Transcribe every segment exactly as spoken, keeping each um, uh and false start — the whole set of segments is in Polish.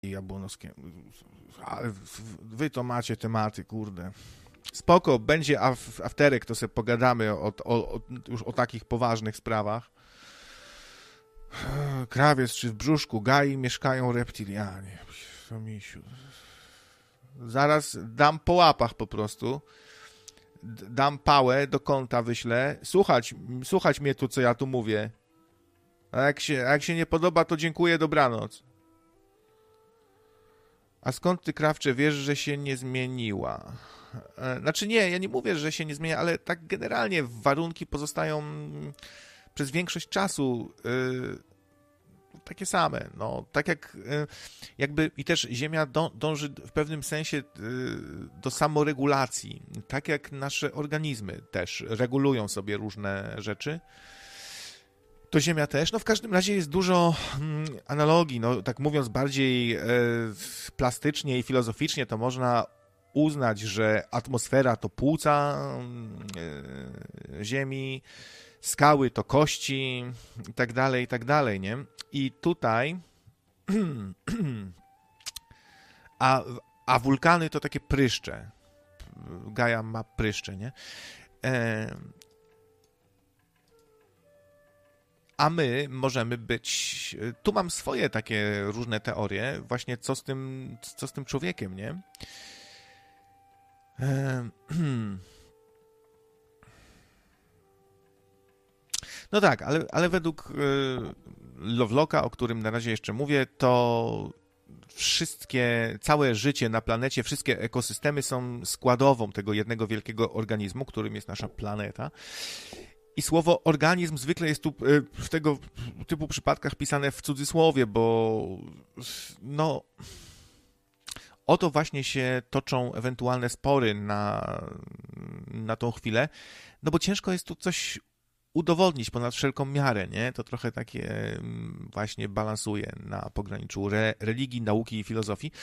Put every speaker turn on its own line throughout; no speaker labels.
Jabłonowskie. Ale wy to macie tematy, kurde. Spoko, będzie af- afterek, to sobie pogadamy o, o, o, już o takich poważnych sprawach. Krawiec czy w brzuszku gai mieszkają reptilianie. Misiu. Zaraz dam po łapach po prostu. Dam pałę, do kąta wyślę. Słuchać, słuchać mnie tu, co ja tu mówię. A jak się, a jak się nie podoba, to dziękuję, dobranoc. A skąd ty, krawcze, wiesz, że się nie zmieniła? Znaczy nie, ja nie mówię, że się nie zmienia, ale tak generalnie warunki pozostają przez większość czasu yy, takie same. No, tak jak yy, jakby i też Ziemia dą, dąży w pewnym sensie yy, do samoregulacji. Tak jak nasze organizmy też regulują sobie różne rzeczy. To Ziemia też. No w każdym razie jest dużo mm, analogii. No tak mówiąc bardziej e, plastycznie i filozoficznie, to można uznać, że atmosfera to płuca e, Ziemi, skały to kości i tak dalej, i tak dalej, nie? I tutaj a, a wulkany to takie pryszcze. Gaja ma pryszcze, nie? E, A my możemy być... Tu mam swoje takie różne teorie, właśnie co z tym, co z tym człowiekiem, nie? No tak, ale, ale według Lovelocka, o którym na razie jeszcze mówię, to wszystkie, całe życie na planecie, wszystkie ekosystemy są składową tego jednego wielkiego organizmu, którym jest nasza planeta. I słowo organizm zwykle jest tu w tego typu przypadkach pisane w cudzysłowie, bo no o to właśnie się toczą ewentualne spory na, na tą chwilę, no bo ciężko jest tu coś udowodnić ponad wszelką miarę, nie? To trochę takie właśnie balansuje na pograniczu re, religii, nauki i filozofii.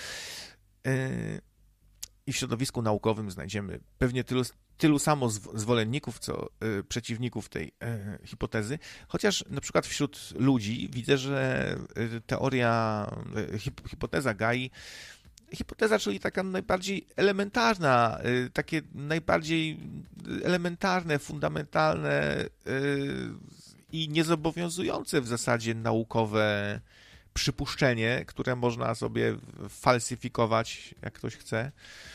I w środowisku naukowym znajdziemy pewnie tylu tylu samo zwolenników, co y, przeciwników tej y, hipotezy, chociaż na przykład wśród ludzi widzę, że y, teoria, y, hip, hipoteza Gai, hipoteza, czyli taka najbardziej elementarna, y, takie najbardziej elementarne, fundamentalne y, i niezobowiązujące w zasadzie naukowe przypuszczenie, które można sobie falsyfikować, jak ktoś chce.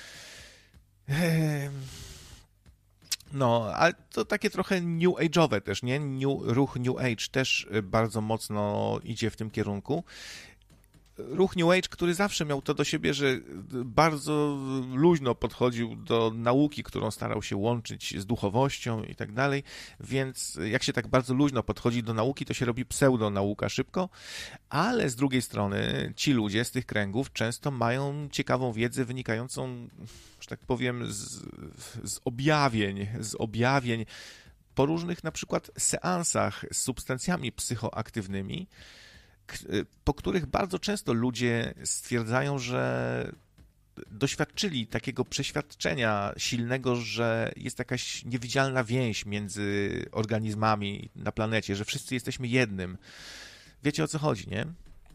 No, ale to takie trochę new age'owe też, nie? New, ruch New Age też bardzo mocno idzie w tym kierunku. Ruch New Age, który zawsze miał to do siebie, że bardzo luźno podchodził do nauki, którą starał się łączyć z duchowością i tak dalej, więc jak się tak bardzo luźno podchodzi do nauki, to się robi pseudonauka szybko, ale z drugiej strony ci ludzie z tych kręgów często mają ciekawą wiedzę wynikającą, że tak powiem, z, z objawień, z objawień po różnych na przykład seansach z substancjami psychoaktywnymi, po których bardzo często ludzie stwierdzają, że doświadczyli takiego przeświadczenia silnego, że jest jakaś niewidzialna więź między organizmami na planecie, że wszyscy jesteśmy jednym. Wiecie, o co chodzi, nie?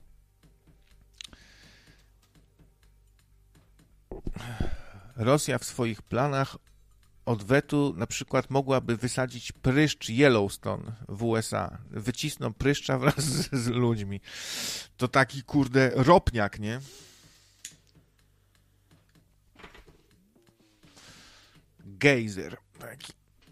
Rosja w swoich planach odwetu na przykład mogłaby wysadzić pryszcz Yellowstone w U S A. Wycisną pryszcza wraz z, z ludźmi. To taki, kurde, ropniak, nie? Gejzer. Taki.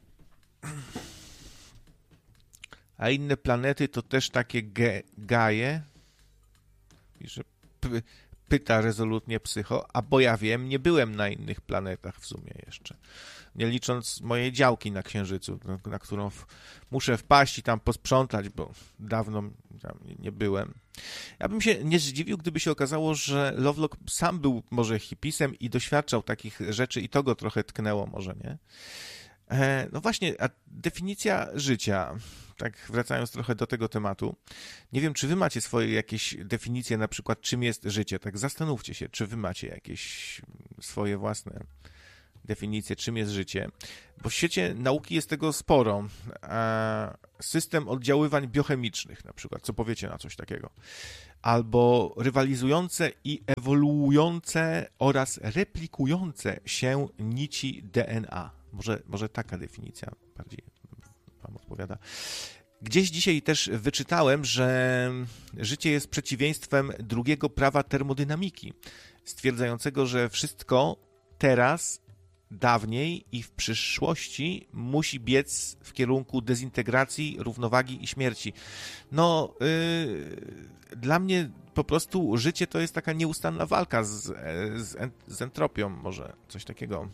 A inne planety to też takie ge, gaje. I że p- pyta rezolutnie psycho. A bo ja wiem, nie byłem na innych planetach w sumie jeszcze. Nie licząc mojej działki na Księżycu, na, na którą w, muszę wpaść i tam posprzątać, bo dawno tam nie byłem. Ja bym się nie zdziwił, gdyby się okazało, że Lovelock sam był może hipisem i doświadczał takich rzeczy i to go trochę tknęło może, nie? E, no właśnie, a definicja życia, tak wracając trochę do tego tematu, nie wiem, czy wy macie swoje jakieś definicje, na przykład czym jest życie, tak zastanówcie się, czy wy macie jakieś swoje własne definicję, czym jest życie, bo w świecie nauki jest tego sporo. System oddziaływań biochemicznych na przykład, co powiecie na coś takiego? albo rywalizujące i ewoluujące oraz replikujące się nici D N A. Może, może taka definicja bardziej wam odpowiada. Gdzieś dzisiaj też wyczytałem, że życie jest przeciwieństwem drugiego prawa termodynamiki, stwierdzającego, że wszystko teraz, dawniej i w przyszłości musi biec w kierunku dezintegracji, równowagi i śmierci. No, yy, dla mnie po prostu życie to jest taka nieustanna walka z, z, z entropią, może coś takiego.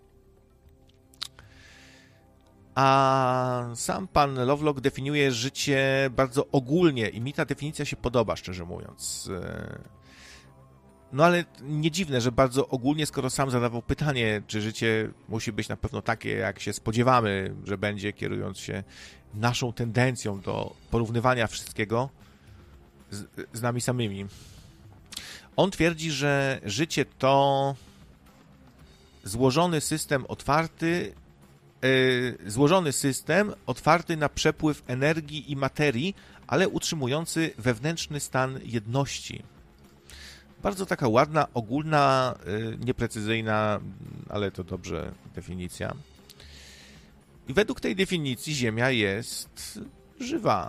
A sam pan Lovelock definiuje życie bardzo ogólnie i mi ta definicja się podoba, szczerze mówiąc. No ale nie dziwne, że bardzo ogólnie, skoro sam zadawał pytanie, czy życie musi być na pewno takie, jak się spodziewamy, że będzie, kierując się naszą tendencją do porównywania wszystkiego z, z nami samymi. On twierdzi, że życie to złożony system otwarty, yy, złożony system otwarty na przepływ energii i materii, ale utrzymujący wewnętrzny stan jedności. Bardzo taka ładna, ogólna, yy, nieprecyzyjna, ale to dobrze definicja. I według tej definicji Ziemia jest żywa.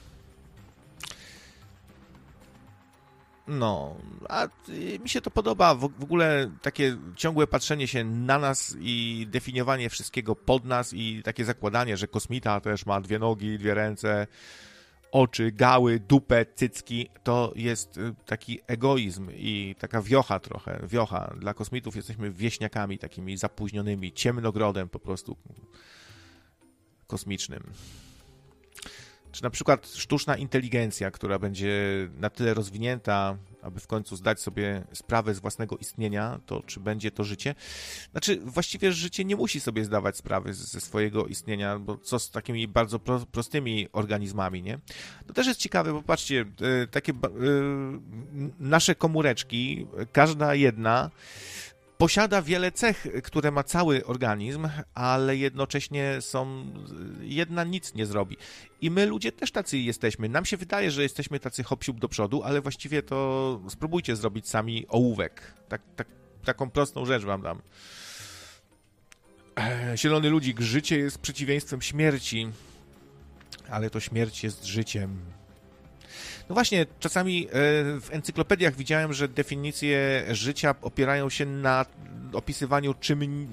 No, a mi się to podoba, w ogóle takie ciągłe patrzenie się na nas i definiowanie wszystkiego pod nas i takie zakładanie, że kosmita też ma dwie nogi, dwie ręce, oczy, gały, dupę, cycki, to jest taki egoizm i taka wiocha trochę, wiocha. Dla kosmitów jesteśmy wieśniakami takimi zapóźnionymi, ciemnogrodem po prostu kosmicznym. Czy na przykład sztuczna inteligencja, która będzie na tyle rozwinięta, aby w końcu zdać sobie sprawę z własnego istnienia, to czy będzie to życie? Znaczy, właściwie życie nie musi sobie zdawać sprawy ze swojego istnienia, bo co z takimi bardzo pro, prostymi organizmami, nie? To też jest ciekawe, bo patrzcie, takie nasze komóreczki, każda jedna posiada wiele cech, które ma cały organizm, ale jednocześnie są, jedna nic nie zrobi. I my ludzie też tacy jesteśmy. Nam się wydaje, że jesteśmy tacy hop-siup do przodu, ale właściwie to spróbujcie zrobić sami ołówek. Tak, tak, taką prostą rzecz wam dam. Zielony ludzik, życie jest przeciwieństwem śmierci, ale to śmierć jest życiem. No właśnie, czasami w encyklopediach widziałem, że definicje życia opierają się na opisywaniu, czym,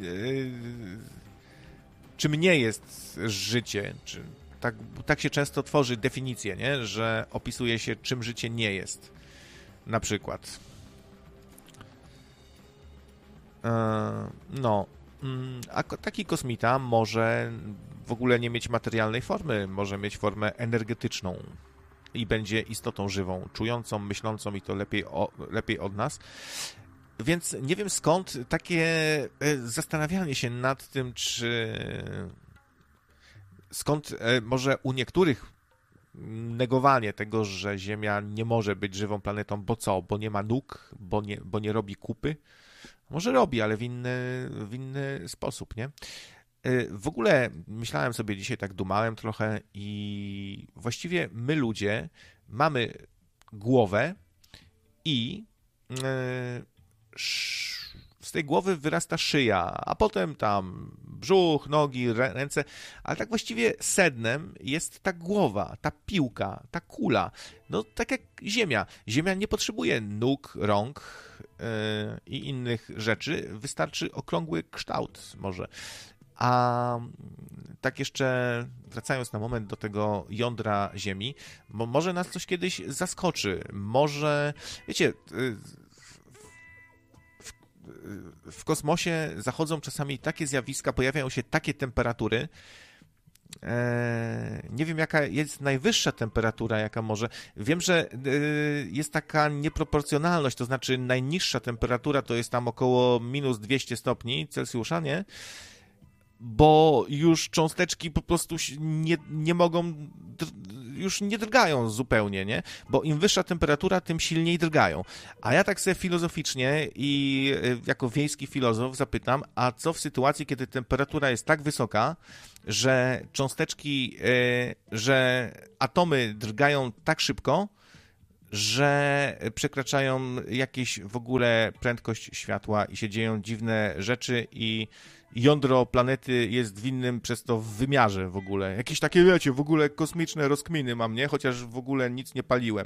czym nie jest życie. Czy tak, tak się często tworzy definicje, nie? Że opisuje się, czym życie nie jest. Na przykład. No, a taki kosmita może w ogóle nie mieć materialnej formy, może mieć formę energetyczną. I będzie istotą żywą, czującą, myślącą i to lepiej, o, lepiej od nas. Więc nie wiem skąd takie zastanawianie się nad tym, czy skąd może u niektórych negowanie tego, że Ziemia nie może być żywą planetą, bo co? Bo nie ma nóg, bo nie, bo nie robi kupy? Może robi, ale w inny, w inny sposób, nie? W ogóle myślałem sobie dzisiaj, tak dumałem trochę i właściwie my ludzie mamy głowę i z tej głowy wyrasta szyja, a potem tam brzuch, nogi, ręce, ale tak właściwie sednem jest ta głowa, ta piłka, ta kula. No tak jak Ziemia. Ziemia nie potrzebuje nóg, rąk i innych rzeczy, wystarczy okrągły kształt może. A tak jeszcze wracając na moment do tego jądra Ziemi, bo może nas coś kiedyś zaskoczy, może, wiecie, w, w kosmosie zachodzą czasami takie zjawiska, pojawiają się takie temperatury, nie wiem jaka jest najwyższa temperatura, jaka może, wiem, że jest taka nieproporcjonalność, to znaczy najniższa temperatura to jest tam około minus dwieście stopni Celsjusza, nie? Bo już cząsteczki po prostu nie, nie mogą, już nie drgają zupełnie, nie? Bo im wyższa temperatura, tym silniej drgają. A ja tak sobie filozoficznie i jako wiejski filozof zapytam, a co w sytuacji, kiedy temperatura jest tak wysoka, że cząsteczki, że atomy drgają tak szybko, że przekraczają jakieś w ogóle prędkość światła i się dzieją dziwne rzeczy i jądro planety jest w innym przez to w wymiarze w ogóle. Jakieś takie, wiecie, w ogóle kosmiczne rozkminy mam, nie? Chociaż w ogóle nic nie paliłem.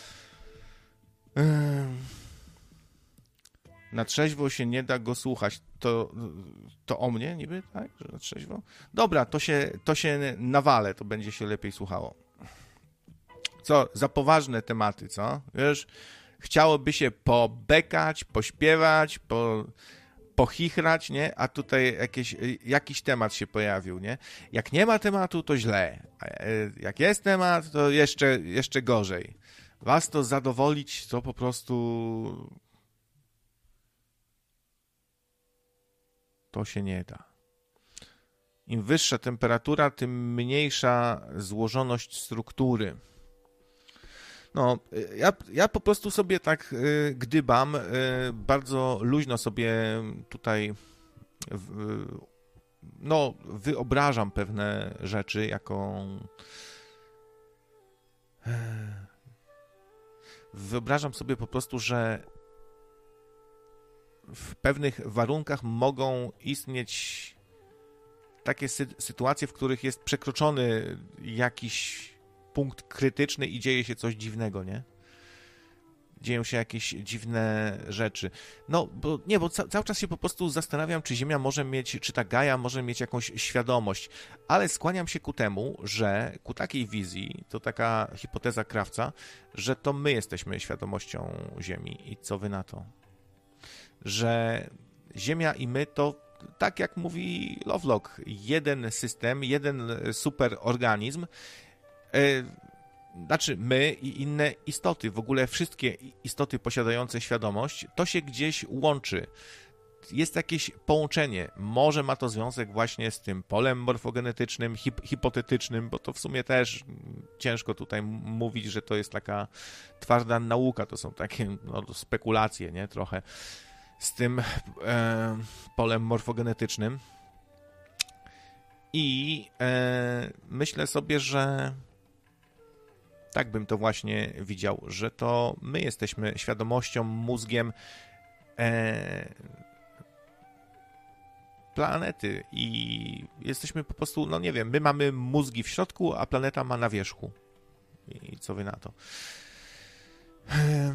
Na trzeźwo się nie da go słuchać. To, to o mnie niby, tak? Że na trzeźwo? Dobra, to się, to się nawalę, to będzie się lepiej słuchało. Co? Za poważne tematy, co? Wiesz, chciałoby się pobekać, pośpiewać, po, pochichrać, nie? A tutaj jakieś, jakiś temat się pojawił, nie? Jak nie ma tematu, to źle. A jak jest temat, to jeszcze, jeszcze gorzej. Was to zadowolić, to po prostu... To się nie da. Im wyższa temperatura, tym mniejsza złożoność struktury. No, ja, ja po prostu sobie tak y, gdybam, y, bardzo luźno sobie tutaj y, no, wyobrażam pewne rzeczy jako... Y, wyobrażam sobie po prostu, że w pewnych warunkach mogą istnieć takie sy- sytuacje, w których jest przekroczony jakiś punkt krytyczny i dzieje się coś dziwnego, nie? Dzieją się jakieś dziwne rzeczy. No, bo nie, bo ca- cały czas się po prostu zastanawiam, czy Ziemia może mieć, czy ta Gaia może mieć jakąś świadomość, ale skłaniam się ku temu, że ku takiej wizji, to taka hipoteza krawca, że to my jesteśmy świadomością Ziemi. I co wy na to? Że Ziemia i my to, tak jak mówi Lovelock, jeden system, jeden superorganizm, yy, znaczy my i inne istoty, w ogóle wszystkie istoty posiadające świadomość, to się gdzieś łączy. Jest jakieś połączenie. Może ma to związek właśnie z tym polem morfogenetycznym, hip- hipotetycznym, bo to w sumie też ciężko tutaj mówić, że to jest taka twarda nauka, to są takie no, spekulacje, nie? Trochę z tym e, polem morfogenetycznym. I e, myślę sobie, że tak bym to właśnie widział, że to my jesteśmy świadomością, mózgiem e, planety i jesteśmy po prostu, no nie wiem, my mamy mózgi w środku, a planeta ma na wierzchu. I co wy na to? E,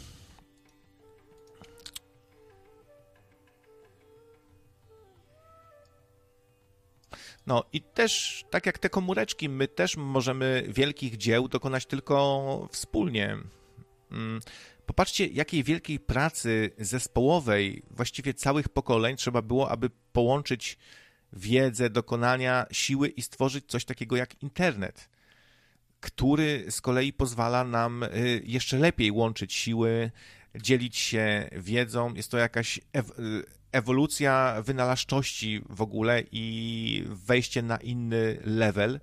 No i też, tak jak te komóreczki, my też możemy wielkich dzieł dokonać tylko wspólnie. Popatrzcie, jakiej wielkiej pracy zespołowej, właściwie całych pokoleń trzeba było, aby połączyć wiedzę, dokonania, siły i stworzyć coś takiego jak internet, który z kolei pozwala nam jeszcze lepiej łączyć siły, dzielić się wiedzą. Jest to jakaś ew- ewolucja wynalazczości w ogóle i wejście na inny level.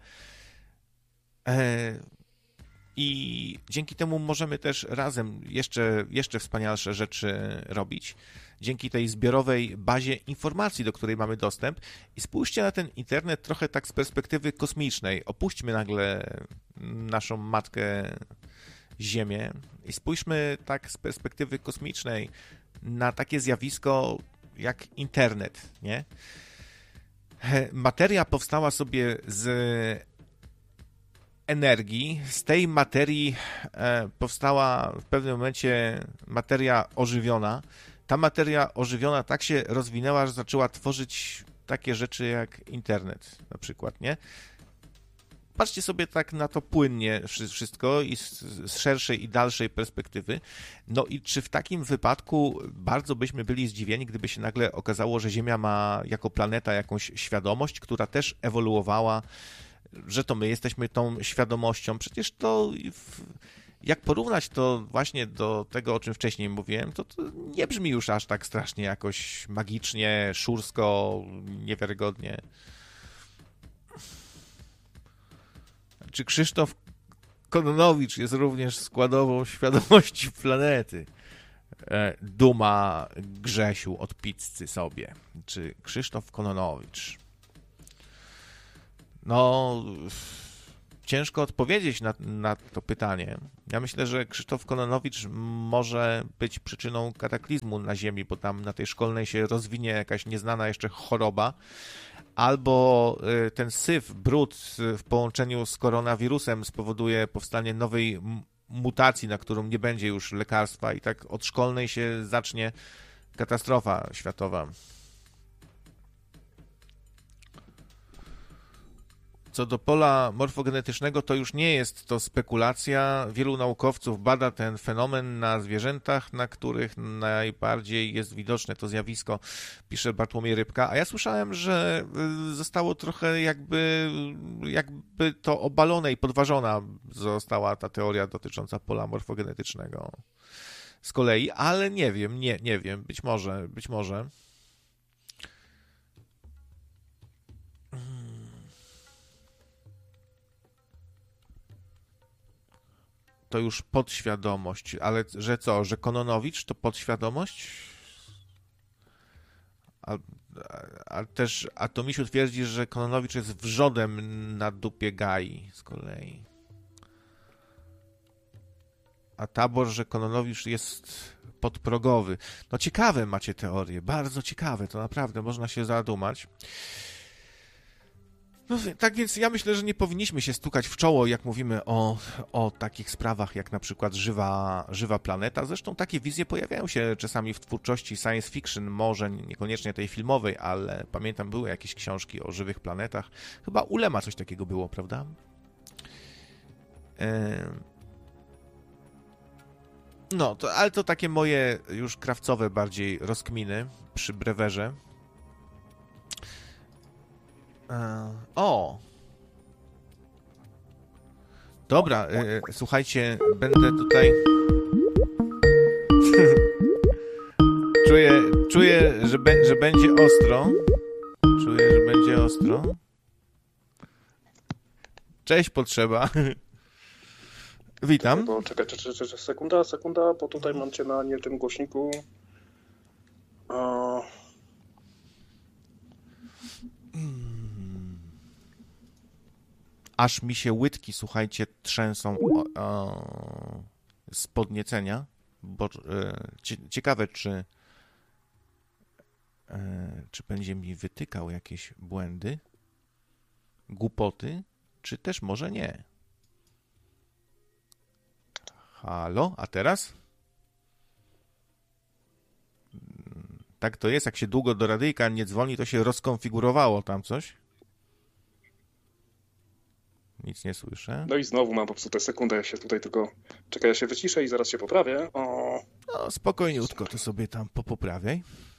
I dzięki temu możemy też razem jeszcze, jeszcze wspanialsze rzeczy robić. Dzięki tej zbiorowej bazie informacji, do której mamy dostęp. I spójrzcie na ten internet trochę tak z perspektywy kosmicznej. Opuśćmy nagle naszą matkę Ziemię i spójrzmy tak z perspektywy kosmicznej na takie zjawisko jak internet, nie? Materia powstała sobie z energii. Z tej materii powstała w pewnym momencie materia ożywiona. Ta materia ożywiona tak się rozwinęła, że zaczęła tworzyć takie rzeczy jak internet na przykład, nie? Patrzcie sobie tak na to płynnie wszystko i z, z szerszej i dalszej perspektywy. No i czy w takim wypadku bardzo byśmy byli zdziwieni, gdyby się nagle okazało, że Ziemia ma jako planeta jakąś świadomość, która też ewoluowała, że to my jesteśmy tą świadomością. Przecież to, jak porównać to właśnie do tego, o czym wcześniej mówiłem, to, to nie brzmi już aż tak strasznie jakoś magicznie, szursko, niewiarygodnie. Czy Krzysztof Kononowicz jest również składową świadomości planety? Duma Grzesiu od pizzy sobie. Czy Krzysztof Kononowicz? No, ciężko odpowiedzieć na, na to pytanie. Ja myślę, że Krzysztof Kononowicz może być przyczyną kataklizmu na Ziemi, bo tam na tej szkolnej się rozwinie jakaś nieznana jeszcze choroba, albo ten syf, brud w połączeniu z koronawirusem spowoduje powstanie nowej mutacji, na którą nie będzie już lekarstwa i tak od szkolnej się zacznie katastrofa światowa. Co do pola morfogenetycznego, to już nie jest to spekulacja. Wielu naukowców bada ten fenomen na zwierzętach, na których najbardziej jest widoczne to zjawisko, pisze Bartłomiej Rybka. A ja słyszałem, że zostało trochę jakby, jakby to obalone i podważona została ta teoria dotycząca pola morfogenetycznego z kolei, ale nie wiem, nie, nie wiem, być może, być może. To już podświadomość, ale że co, że Kononowicz to podświadomość? A, a też Atomisiu twierdzi, że Kononowicz jest wrzodem na dupie Gai z kolei. A Tabor, że Kononowicz jest podprogowy. No ciekawe macie teorie, bardzo ciekawe, to naprawdę można się zadumać. No, tak więc ja myślę, że nie powinniśmy się stukać w czoło, jak mówimy o, o takich sprawach, jak na przykład żywa, żywa planeta. Zresztą takie wizje pojawiają się czasami w twórczości science fiction, może niekoniecznie tej filmowej, ale pamiętam, były jakieś książki o żywych planetach. Chyba Ulema coś takiego było, prawda? No, to, ale to takie moje już krawcowe bardziej rozkminy przy Brewerze. O! Dobra, e, słuchajcie, będę tutaj... czuję, czuję że, be, że będzie ostro. Czuję, że będzie ostro. Cześć, potrzeba. Witam.
Bo czekaj, czekaj, czekaj, sekunda, sekunda, bo tutaj mam cię na nie tym głośniku. A...
Aż mi się łydki, słuchajcie, trzęsą o, o, z podniecenia, bo e, ciekawe, czy e, czy będzie mi wytykał jakieś błędy, głupoty, czy też może nie. Halo, a teraz? Tak to jest, jak się długo do radyjka nie dzwoni, to się rozkonfigurowało tam coś. Nic nie słyszę.
No i znowu mam popsutę sekundę, ja się tutaj tylko... Czekaj, ja się wyciszę i zaraz się poprawię. O...
No, spokojniutko to sobie tam popoprawiaj.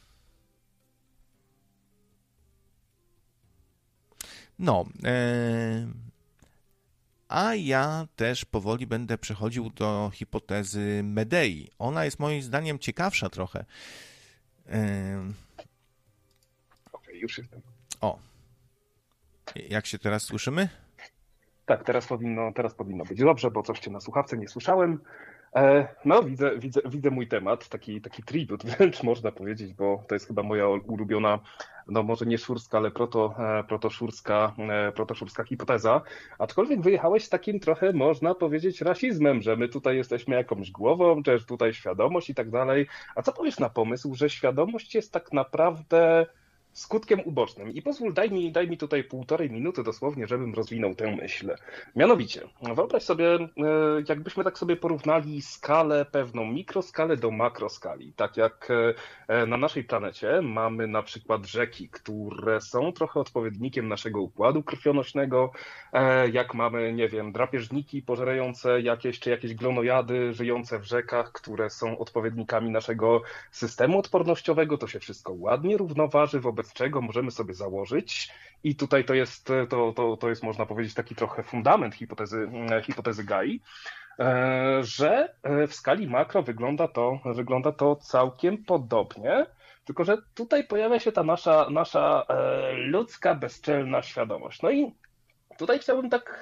No, e... a ja też powoli będę przechodził do hipotezy Medei. Ona jest moim zdaniem ciekawsza trochę. E...
Okej, okay, już jestem.
O, jak się teraz słyszymy?
Tak, teraz powinno, teraz powinno być dobrze, bo coś cię na słuchawce nie słyszałem. No, widzę, widzę, widzę mój temat, taki, taki tribut wręcz można powiedzieć, bo to jest chyba moja ulubiona, no może nie szurska, ale proto, protoszurska, protoszurska hipoteza. Aczkolwiek wyjechałeś z takim trochę, można powiedzieć, rasizmem, że my tutaj jesteśmy jakąś głową, że tutaj świadomość i tak dalej. A co powiesz na pomysł, że świadomość jest tak naprawdę skutkiem ubocznym? I pozwól, daj mi, daj mi tutaj półtorej minuty dosłownie, żebym rozwinął tę myśl. Mianowicie, wyobraź sobie, jakbyśmy tak sobie porównali skalę, pewną mikroskalę do makroskali. Tak jak na naszej planecie mamy na przykład rzeki, które są trochę odpowiednikiem naszego układu krwionośnego, jak mamy, nie wiem, drapieżniki pożerające jakieś, czy jakieś glonojady żyjące w rzekach, które są odpowiednikami naszego systemu odpornościowego, to się wszystko ładnie równoważy, wobec czego możemy sobie założyć, i tutaj to jest, to, to, to jest można powiedzieć taki trochę fundament hipotezy, hipotezy Gai, że w skali makro wygląda to, wygląda to całkiem podobnie, tylko że tutaj pojawia się ta nasza, nasza ludzka, bezczelna świadomość. No i tutaj chciałbym tak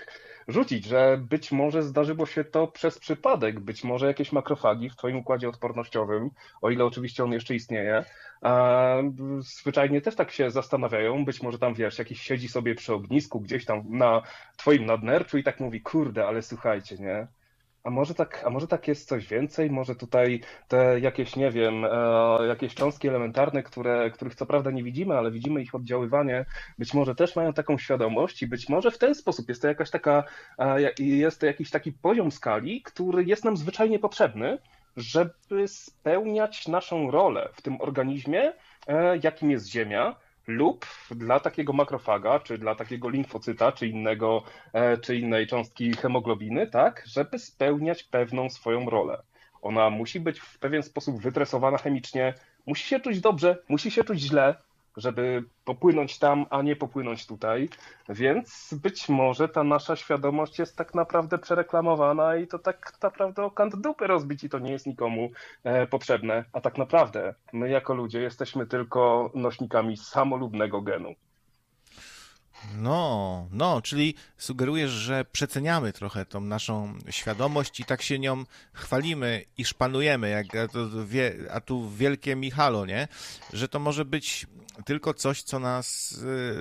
rzucić, że być może zdarzyło się to przez przypadek, być może jakieś makrofagi w twoim układzie odpornościowym, o ile oczywiście on jeszcze istnieje, a zwyczajnie też tak się zastanawiają, być może tam, wiesz, jakiś siedzi sobie przy ognisku gdzieś tam na twoim nadnerczu i tak mówi, kurde, ale słuchajcie, nie? A może tak, a może tak jest coś więcej? Może tutaj te jakieś, nie wiem, e, jakieś cząstki elementarne, które, których co prawda nie widzimy, ale widzimy ich oddziaływanie, być może też mają taką świadomość i być może w ten sposób jest to jakaś taka, e, jest to jakiś taki poziom skali, który jest nam zwyczajnie potrzebny, żeby spełniać naszą rolę w tym organizmie, e, jakim jest Ziemia, lub dla takiego makrofaga, czy dla takiego limfocyta, czy innego, e, czy innej cząstki hemoglobiny, tak, żeby spełniać pewną swoją rolę. Ona musi być w pewien sposób wytresowana chemicznie, musi się czuć dobrze, musi się czuć źle, żeby popłynąć tam, a nie popłynąć tutaj. Więc być może ta nasza świadomość jest tak naprawdę przereklamowana i to tak naprawdę o kant dupy rozbić i to nie jest nikomu e, potrzebne. A tak naprawdę my jako ludzie jesteśmy tylko nośnikami samolubnego genu.
No, no, czyli sugerujesz, że przeceniamy trochę tą naszą świadomość i tak się nią chwalimy i szpanujemy, jak a, to wie, a tu wielkie Michalo, nie? Że to może być tylko coś, co nas,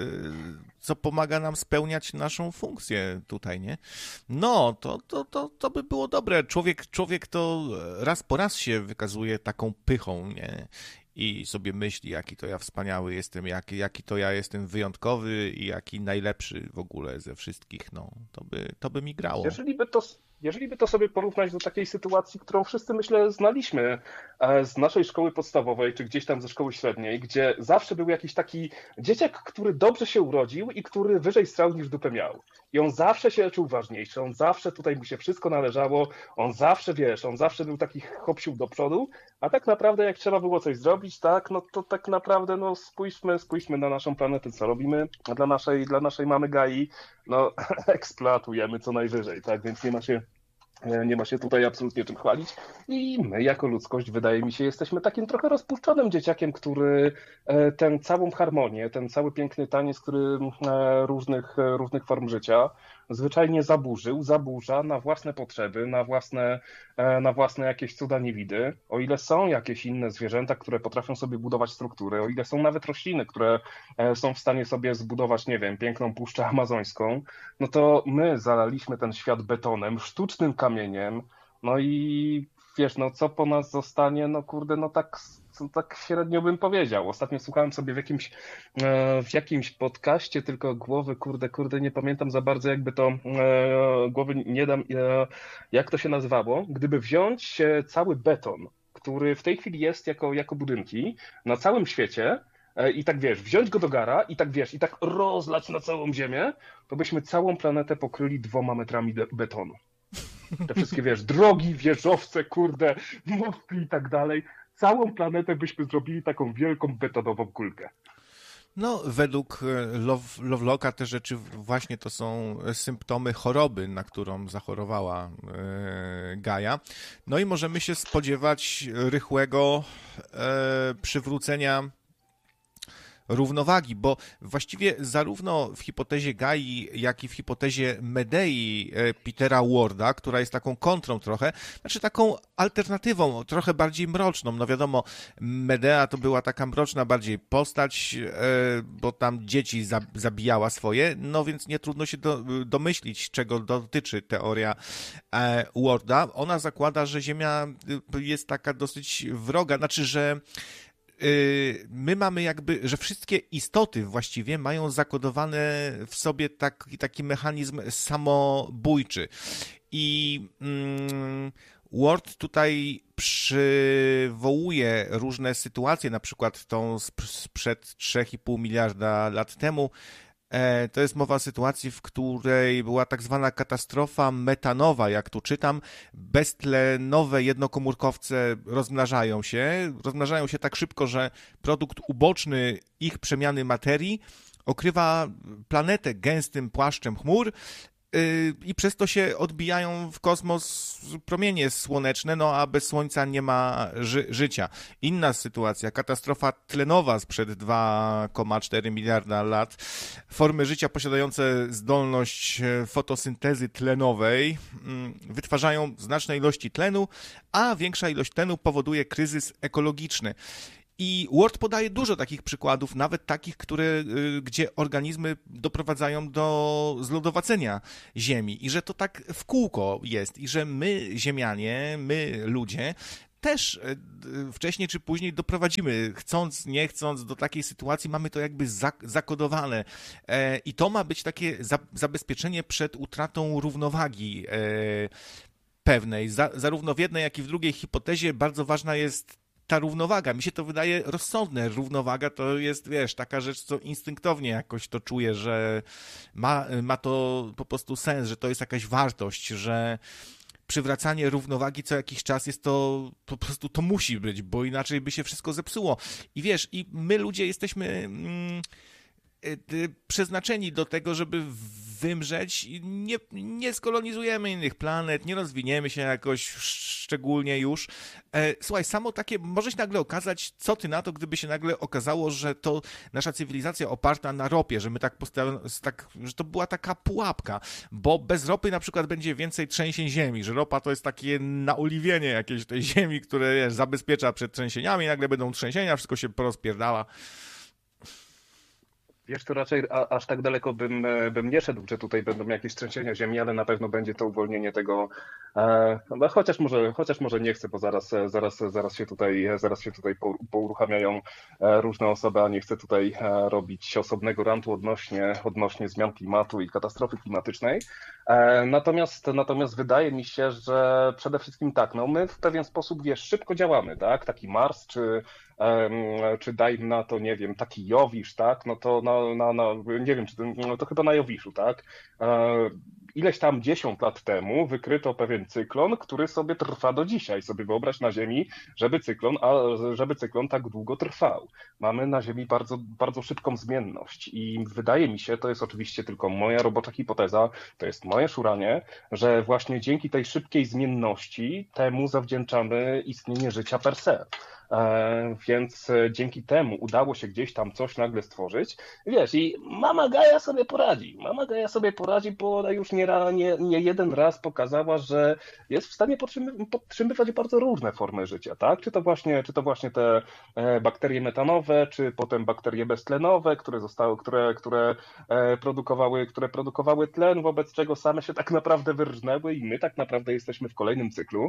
co pomaga nam spełniać naszą funkcję tutaj, nie? No, to, to, to, to by było dobre. Człowiek, człowiek to raz po raz się wykazuje taką pychą, nie? I sobie myśli, jaki to ja wspaniały jestem, jaki, jaki to ja jestem wyjątkowy i jaki najlepszy w ogóle ze wszystkich, no, to by, to by mi grało.
Jeżeli by to, jeżeli by to sobie porównać do takiej sytuacji, którą wszyscy, myślę, znaliśmy z naszej szkoły podstawowej, czy gdzieś tam ze szkoły średniej, gdzie zawsze był jakiś taki dzieciak, który dobrze się urodził i który wyżej strał niż dupę miał. I on zawsze się czuł ważniejszy, on zawsze tutaj mu się wszystko należało, on zawsze, wiesz, on zawsze był taki hopsił do przodu, a tak naprawdę jak trzeba było coś zrobić, tak, no to tak naprawdę, no spójrzmy, spójrzmy na naszą planetę, co robimy dla naszej, dla naszej mamy Gai, no eksploatujemy co najwyżej, tak, więc nie ma się Nie ma się tutaj absolutnie czym chwalić i my jako ludzkość, wydaje mi się, jesteśmy takim trochę rozpuszczonym dzieciakiem, który tę całą harmonię, ten cały piękny taniec, który różnych, różnych form życia zwyczajnie zaburzył, zaburza na własne potrzeby, na własne, na własne jakieś cuda niewidy. O ile są jakieś inne zwierzęta, które potrafią sobie budować struktury, o ile są nawet rośliny, które są w stanie sobie zbudować, nie wiem, piękną puszczę amazońską, no to my zalaliśmy ten świat betonem, sztucznym kamieniem, no i wiesz, no co po nas zostanie, no kurde, no tak, tak średnio bym powiedział. Ostatnio słuchałem sobie w jakimś, w jakimś podcaście, tylko głowy, kurde, kurde, nie pamiętam za bardzo, jakby to, głowy nie dam, jak to się nazywało, gdyby wziąć cały beton, który w tej chwili jest jako, jako budynki na całym świecie, i tak wiesz, wziąć go do gara i tak wiesz, i tak rozlać na całą ziemię, to byśmy całą planetę pokryli dwoma metrami betonu. Te wszystkie, wiesz, drogi, wieżowce, kurde, mosty i tak dalej. Całą planetę byśmy zrobili taką wielką betonową kulkę.
No, według Love, Lovelocka te rzeczy właśnie to są symptomy choroby, na którą zachorowała e, Gaia. No i możemy się spodziewać rychłego e, przywrócenia równowagi, bo właściwie zarówno w hipotezie Gai, jak i w hipotezie Medei Petera Warda, która jest taką kontrą trochę, znaczy taką alternatywą, trochę bardziej mroczną. No wiadomo, Medea to była taka mroczna bardziej postać, bo tam dzieci zabijała swoje, no więc nie trudno się do, domyślić, czego dotyczy teoria Warda. Ona zakłada, że Ziemia jest taka dosyć wroga, znaczy, że my mamy jakby, że wszystkie istoty właściwie mają zakodowane w sobie taki, taki mechanizm samobójczy. I mm, Ward tutaj przywołuje różne sytuacje, na przykład tą sprzed trzy i pół miliarda lat temu. To jest mowa o sytuacji, w której była tak zwana katastrofa metanowa, jak tu czytam. Beztlenowe jednokomórkowce rozmnażają się. Rozmnażają się tak szybko, że produkt uboczny ich przemiany materii okrywa planetę gęstym płaszczem chmur i przez to się odbijają w kosmos promienie słoneczne, no a bez słońca nie ma ży- życia. Inna sytuacja, katastrofa tlenowa sprzed dwa przecinek cztery miliarda lat. Formy życia posiadające zdolność fotosyntezy tlenowej wytwarzają znaczne ilości tlenu, a większa ilość tlenu powoduje kryzys ekologiczny. I Ward podaje dużo takich przykładów, nawet takich, które, gdzie organizmy doprowadzają do zlodowacenia Ziemi i że to tak w kółko jest i że my, Ziemianie, my, ludzie, też wcześniej czy później doprowadzimy, chcąc, nie chcąc, do takiej sytuacji, mamy to jakby zakodowane i to ma być takie zabezpieczenie przed utratą równowagi pewnej. Zarówno w jednej, jak i w drugiej hipotezie bardzo ważna jest ta równowaga. Mi się to wydaje rozsądne. Równowaga to jest, wiesz, taka rzecz, co instynktownie jakoś to czuję, że ma, ma to po prostu sens, że to jest jakaś wartość, że przywracanie równowagi co jakiś czas jest to, po prostu to musi być, bo inaczej by się wszystko zepsuło. I wiesz, i my ludzie jesteśmy mm, przeznaczeni do tego, żeby wymrzeć i nie, nie skolonizujemy innych planet, nie rozwiniemy się jakoś szczególnie już. Słuchaj, samo takie, może się nagle okazać, co ty na to, gdyby się nagle okazało, że to nasza cywilizacja oparta na ropie, że my tak, posta- tak że to była taka pułapka, bo bez ropy na przykład będzie więcej trzęsień ziemi, że ropa to jest takie naoliwienie jakieś tej ziemi, które wiesz, zabezpiecza przed trzęsieniami, nagle będą trzęsienia, wszystko się porozpierdala.
Wiesz, to raczej a, aż tak daleko bym, bym nie szedł, że tutaj będą jakieś trzęsienia ziemi, ale na pewno będzie to uwolnienie tego, e, no, chociaż może, chociaż może nie chcę, bo zaraz, zaraz, zaraz się tutaj, zaraz się tutaj pouruchamiają różne osoby, a nie chcę tutaj robić osobnego rantu odnośnie, odnośnie zmian klimatu i katastrofy klimatycznej. E, natomiast, natomiast wydaje mi się, że przede wszystkim tak, no my w pewien sposób, wiesz, szybko działamy, tak? Taki Mars, czy czy dajmy na to, nie wiem, taki Jowisz, tak, no to na, na, na nie wiem, czy to, no to chyba na Jowiszu, tak, ileś tam dziesiąt lat temu wykryto pewien cyklon, który sobie trwa do dzisiaj. Sobie wyobraź na Ziemi, żeby cyklon, a żeby cyklon tak długo trwał. Mamy na Ziemi bardzo, bardzo szybką zmienność i wydaje mi się, to jest oczywiście tylko moja robocza hipoteza, to jest moje szuranie, że właśnie dzięki tej szybkiej zmienności temu zawdzięczamy istnienie życia per se. Więc dzięki temu udało się gdzieś tam coś nagle stworzyć. Wiesz, i mama Gaja sobie poradzi. Mama Gaja sobie poradzi, bo ona już nie, nie, nie jeden raz pokazała, że jest w stanie podtrzymywać bardzo różne formy życia, tak? Czy to właśnie, czy to właśnie te bakterie metanowe, czy potem bakterie beztlenowe, które zostały, które, które produkowały, które produkowały tlen, wobec czego same się tak naprawdę wyrżnęły i my tak naprawdę jesteśmy w kolejnym cyklu.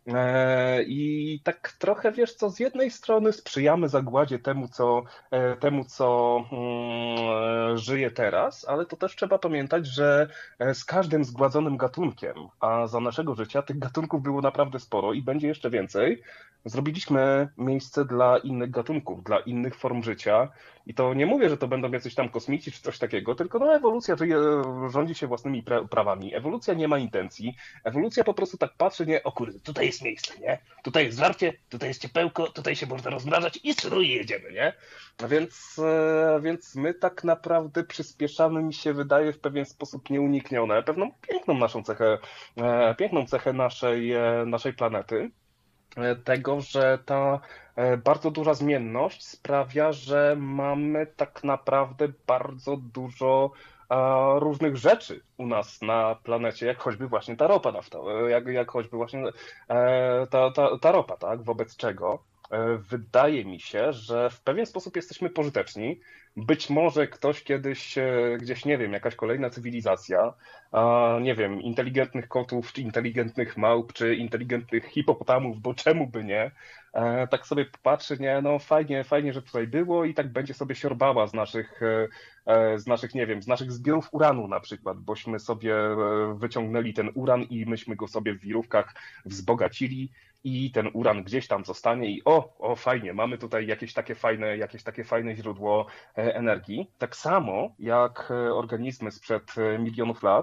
I tak trochę, wiesz co, z jednej strony sprzyjamy zagładzie temu, co, temu, co hmm, żyje teraz, ale to też trzeba pamiętać, że z każdym zgładzonym gatunkiem, a za naszego życia tych gatunków było naprawdę sporo i będzie jeszcze więcej, zrobiliśmy miejsce dla innych gatunków, dla innych form życia i to nie mówię, że to będą jacyś tam kosmici czy coś takiego, tylko no ewolucja żyje, rządzi się własnymi pra- prawami, ewolucja nie ma intencji, ewolucja po prostu tak patrzy, nie, o kurde, tutaj jest miejsce, nie, tutaj jest żarcie, tutaj jest ciepełko, tutaj się można rozmrażać i sruje jedziemy, nie, a więc, więc my tak naprawdę przyspieszamy, mi się wydaje, w pewien sposób nieuniknione, pewną piękną naszą cechę, piękną cechę naszej, naszej planety, tego, że ta bardzo duża zmienność sprawia, że mamy tak naprawdę bardzo dużo różnych rzeczy u nas na planecie, jak choćby właśnie ta ropa nafta, jak, jak choćby właśnie ta, ta, ta ropa, tak, wobec czego wydaje mi się, że w pewien sposób jesteśmy pożyteczni. Być może ktoś kiedyś, gdzieś, nie wiem, jakaś kolejna cywilizacja, nie wiem, inteligentnych kotów, czy inteligentnych małp, czy inteligentnych hipopotamów, bo czemu by nie, tak sobie popatrzy, nie, no fajnie, fajnie, że tutaj było i tak będzie sobie siorbała z naszych, z naszych, nie wiem, z naszych zbiorów uranu na przykład, bośmy sobie wyciągnęli ten uran i myśmy go sobie w wirówkach wzbogacili i ten uran gdzieś tam zostanie i o, o fajnie, mamy tutaj jakieś takie fajne, jakieś takie fajne źródło energii. Tak samo jak organizmy sprzed milionów lat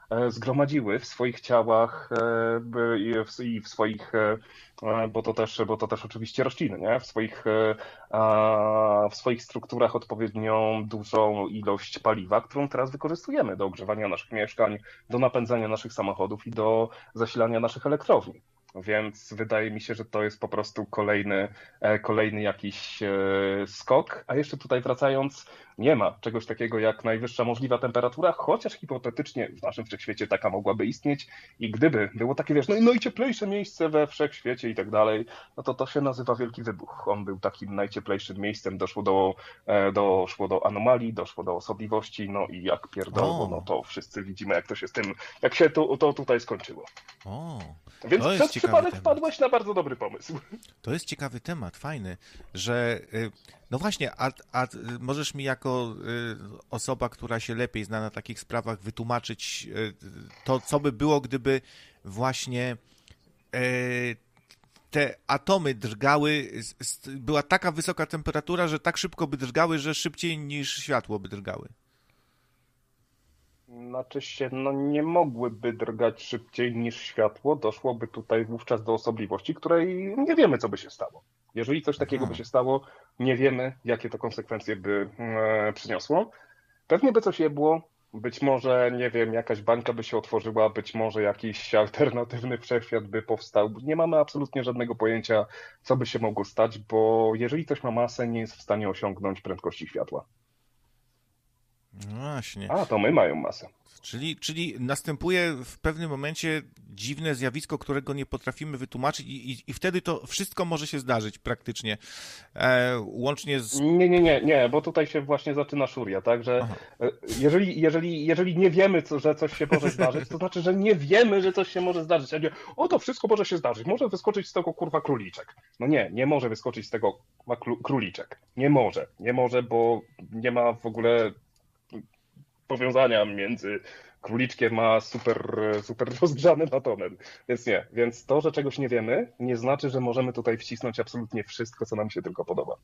zgromadziły w swoich ciałach i w swoich, bo to też, bo to też oczywiście rośliny, nie? W swoich, w swoich strukturach odpowiednią dużą ilość paliwa, którą teraz wykorzystujemy do ogrzewania naszych mieszkań, do napędzania naszych samochodów i do zasilania naszych elektrowni. Więc wydaje mi się, że to jest po prostu kolejny, kolejny jakiś skok. A jeszcze tutaj wracając, nie ma czegoś takiego jak najwyższa możliwa temperatura, chociaż hipotetycznie w naszym wszechświecie taka mogłaby istnieć i gdyby było takie, wiesz, no, najcieplejsze miejsce we wszechświecie i tak dalej, no to to się nazywa Wielki Wybuch. On był takim najcieplejszym miejscem, doszło do, doszło do anomalii, doszło do osobliwości, no i jak pierdolło, no to wszyscy widzimy, jak to się z tym, jak się to, to tutaj skończyło.
O,
Więc przez przypadek temat. Wpadłeś na bardzo dobry pomysł.
To jest ciekawy temat, fajny, że no właśnie, a, a możesz mi jako osoba, która się lepiej zna na takich sprawach, wytłumaczyć to, co by było, gdyby właśnie te atomy drgały, była taka wysoka temperatura, że tak szybko by drgały, że szybciej niż światło by drgały.
Znaczy się, no nie mogłyby drgać szybciej niż światło, doszłoby tutaj wówczas do osobliwości, której nie wiemy, co by się stało. Jeżeli coś takiego by się stało, nie wiemy, jakie to konsekwencje by e, przyniosło. Pewnie by coś jebło, być może, nie wiem, jakaś bańka by się otworzyła, być może jakiś alternatywny wszechświat by powstał. Nie mamy absolutnie żadnego pojęcia, co by się mogło stać, bo jeżeli coś ma masę, nie jest w stanie osiągnąć prędkości światła.
No właśnie.
A, to my mają masę.
Czyli, czyli następuje w pewnym momencie dziwne zjawisko, którego nie potrafimy wytłumaczyć i, i, i wtedy to wszystko może się zdarzyć praktycznie. E, łącznie z...
Nie, nie, nie, nie, bo tutaj się właśnie zaczyna szuria, tak, że jeżeli, jeżeli, jeżeli nie wiemy, co, że coś się może zdarzyć, to znaczy, że nie wiemy, że coś się może zdarzyć. A nie, o, to wszystko może się zdarzyć. Może wyskoczyć z tego kurwa króliczek. No nie, nie może wyskoczyć z tego króliczek. Nie może, nie może, bo nie ma w ogóle powiązania między króliczkiem a super, super rozgrzanym atomem. Więc nie. Więc to, że czegoś nie wiemy, nie znaczy, że możemy tutaj wcisnąć absolutnie wszystko, co nam się tylko podoba.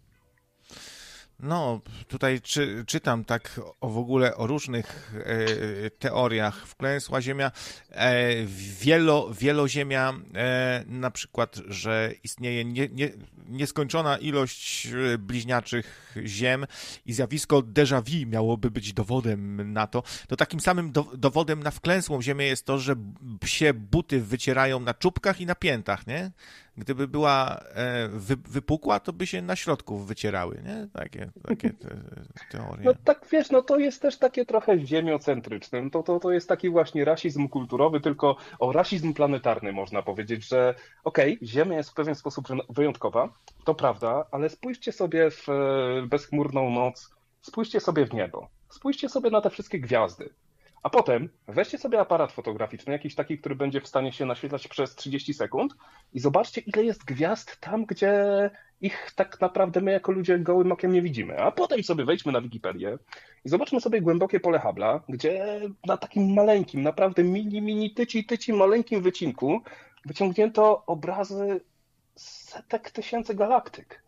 No, tutaj czy, czytam tak o, w ogóle o różnych e, teoriach. Wklęsła Ziemia, e, wielo, wieloziemia, e, na przykład, że istnieje nie, nie, nieskończona ilość bliźniaczych ziem i zjawisko déjà vu miałoby być dowodem na to. To takim samym do, dowodem na wklęsłą Ziemię jest to, że psie buty wycierają na czubkach i na piętach, nie? Gdyby była e, wy, wypukła, to by się na środku wycierały, nie? Takie, takie te, teorie.
No tak, wiesz, no to jest też takie trochę ziemiocentryczne. To, to, to jest taki właśnie rasizm kulturowy, tylko o rasizm planetarny można powiedzieć, że okej, okay, Ziemia jest w pewien sposób wyjątkowa, to prawda, ale spójrzcie sobie w bezchmurną noc, spójrzcie sobie w niebo, spójrzcie sobie na te wszystkie gwiazdy. A potem weźcie sobie aparat fotograficzny, jakiś taki, który będzie w stanie się naświetlać przez trzydzieści sekund i zobaczcie, ile jest gwiazd tam, gdzie ich tak naprawdę my jako ludzie gołym okiem nie widzimy. A potem sobie wejdźmy na Wikipedię i zobaczmy sobie głębokie pole Hubble'a, gdzie na takim maleńkim, naprawdę mini, mini, tyci, tyci, maleńkim wycinku wyciągnięto obrazy setek tysięcy galaktyk.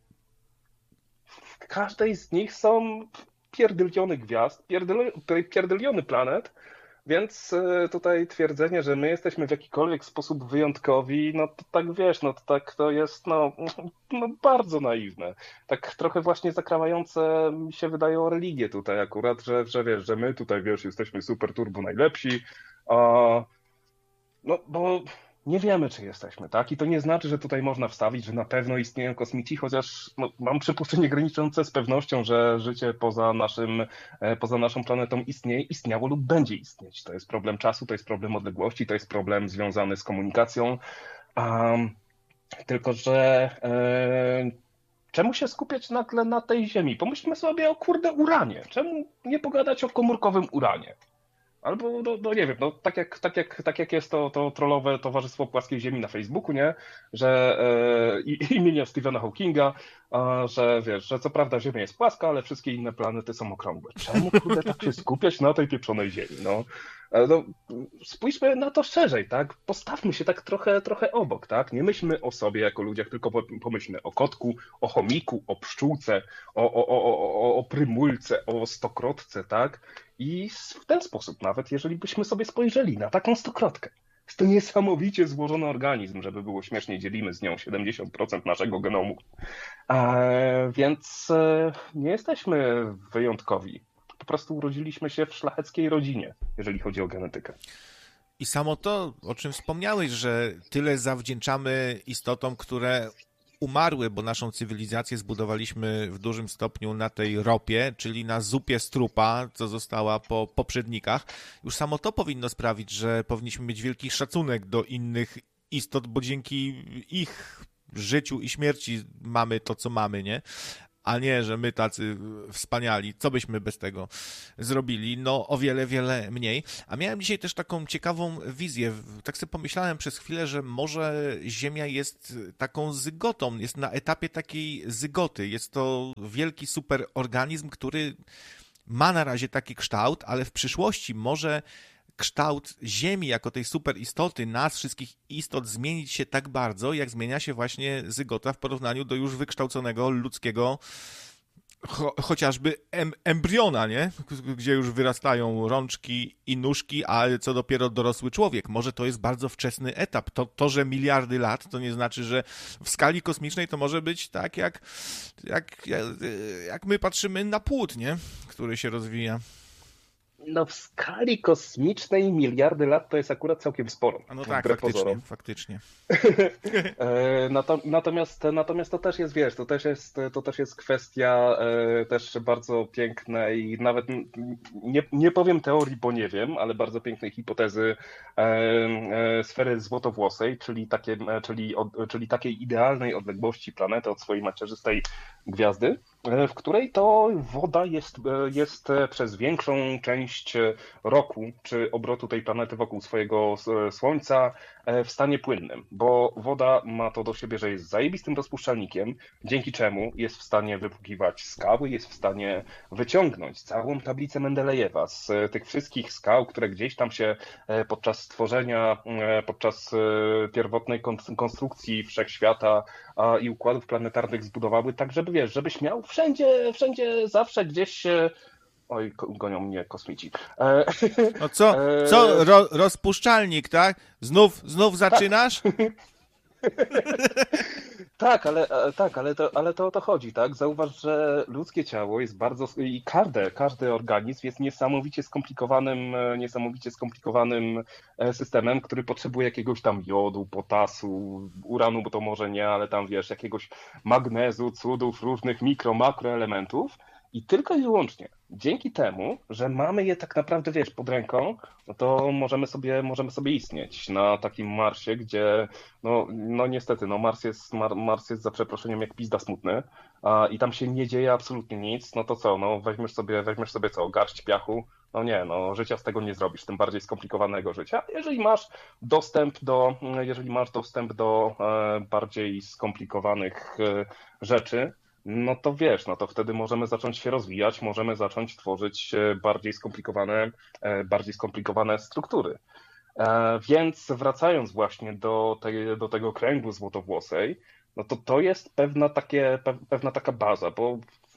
W każdej z nich są pierdyliony gwiazd, pierdyliony planet, więc tutaj twierdzenie, że my jesteśmy w jakikolwiek sposób wyjątkowi, no to tak wiesz, no to tak to jest no, no bardzo naiwne. Tak trochę właśnie zakrawające mi się wydają religie tutaj akurat, że, że wiesz, że my tutaj wiesz, jesteśmy super turbo najlepsi, a no bo nie wiemy, czy jesteśmy, tak? I to nie znaczy, że tutaj można wstawić, że na pewno istnieją kosmici, chociaż no, mam przypuszczenie graniczące z pewnością, że życie poza naszym, poza naszą planetą istnieje, istniało lub będzie istnieć. To jest problem czasu, to jest problem odległości, to jest problem związany z komunikacją. Um, tylko, że e, czemu się skupiać nagle na tej Ziemi? Pomyślmy sobie o kurde uranie. Czemu nie pogadać o komórkowym uranie? Albo, no, no nie wiem, no tak jak, tak jak, tak jak jest to, to trollowe Towarzystwo Płaskiej Ziemi na Facebooku, nie? Że e, imienia Stephena Hawkinga, a, że wiesz, że co prawda Ziemia jest płaska, ale wszystkie inne planety są okrągłe. Czemu kurde tak się skupiać na tej pieprzonej Ziemi, no? No, spójrzmy na to szerzej, tak? Postawmy się tak trochę, trochę obok, tak? Nie myślmy o sobie jako ludziach, tylko pomyślmy o kotku, o chomiku, o pszczółce, o, o, o, o, o prymulce, o stokrotce, tak? I w ten sposób nawet, jeżeli byśmy sobie spojrzeli na taką stokrotkę, jest to niesamowicie złożony organizm, żeby było śmiesznie, dzielimy z nią siedemdziesiąt procent naszego genomu. E, więc nie jesteśmy wyjątkowi. Po prostu urodziliśmy się w szlacheckiej rodzinie, jeżeli chodzi o genetykę.
I samo to, o czym wspomniałeś, że tyle zawdzięczamy istotom, które umarły, bo naszą cywilizację zbudowaliśmy w dużym stopniu na tej ropie, czyli na zupie z trupa, co została po poprzednikach. Już samo to powinno sprawić, że powinniśmy mieć wielki szacunek do innych istot, bo dzięki ich życiu i śmierci mamy to, co mamy, nie? A nie, że my tacy wspaniali, co byśmy bez tego zrobili? No o wiele, wiele mniej. A miałem dzisiaj też taką ciekawą wizję. Tak sobie pomyślałem przez chwilę, że może Ziemia jest taką zygotą, jest na etapie takiej zygoty. Jest to wielki superorganizm, który ma na razie taki kształt, ale w przyszłości może kształt Ziemi jako tej super istoty, nas wszystkich istot zmienić się tak bardzo, jak zmienia się właśnie zygota w porównaniu do już wykształconego ludzkiego cho chociażby em embriona, nie? Gdzie już wyrastają rączki i nóżki, a co dopiero dorosły człowiek. Może to jest bardzo wczesny etap. To, to że miliardy lat, to nie znaczy, że w skali kosmicznej to może być tak, jak, jak, jak my patrzymy na płód, nie? Który się rozwija.
No w skali kosmicznej miliardy lat to jest akurat całkiem sporo.
A no tak, faktycznie, pozorom. faktycznie.
natomiast, natomiast to też jest, wiesz, to też jest, to też jest kwestia też bardzo pięknej, nawet nie, nie powiem teorii, bo nie wiem, ale bardzo pięknej hipotezy sfery złotowłosej, czyli, takie, czyli, czyli takiej idealnej odległości planety od swojej macierzystej gwiazdy, w której to woda jest, jest przez większą część roku, czy obrotu tej planety wokół swojego Słońca w stanie płynnym, bo woda ma to do siebie, że jest zajebistym rozpuszczalnikiem, dzięki czemu jest w stanie wypłukiwać skały, jest w stanie wyciągnąć całą tablicę Mendelejewa z tych wszystkich skał, które gdzieś tam się podczas stworzenia, podczas pierwotnej konstrukcji wszechświata i układów planetarnych zbudowały, tak żeby, wiesz, żebyś miał wszędzie, wszędzie, zawsze gdzieś. Oj, gonią mnie kosmici. E,
no co, co ro, rozpuszczalnik, tak? Znów, znów zaczynasz?
Tak, ale, tak, ale, to, ale to o to chodzi, tak? Zauważ, że ludzkie ciało jest bardzo, i każdy, każdy organizm jest niesamowicie skomplikowanym, niesamowicie skomplikowanym systemem, który potrzebuje jakiegoś tam jodu, potasu, uranu, bo to może nie, ale tam wiesz, jakiegoś magnezu, cudów, różnych mikro, makroelementów. I tylko i wyłącznie dzięki temu, że mamy je tak naprawdę, wiesz, pod ręką, no to możemy sobie, możemy sobie istnieć na takim Marsie, gdzie, no, no niestety, no Mars jest, Mar, Mars jest za przeproszeniem jak pizda smutny a, i tam się nie dzieje absolutnie nic, no to co, no weźmiesz sobie, weźmiesz sobie co, garść piachu, no nie, no życia z tego nie zrobisz, tym bardziej skomplikowanego życia. Jeżeli masz dostęp do, jeżeli masz dostęp do e, bardziej skomplikowanych e, rzeczy, no to wiesz, no to wtedy możemy zacząć się rozwijać, możemy zacząć tworzyć bardziej skomplikowane, bardziej skomplikowane struktury. Więc wracając właśnie do, tej, do tego kręgu złotowłosej, no to to jest pewna, takie, pewna taka baza, bo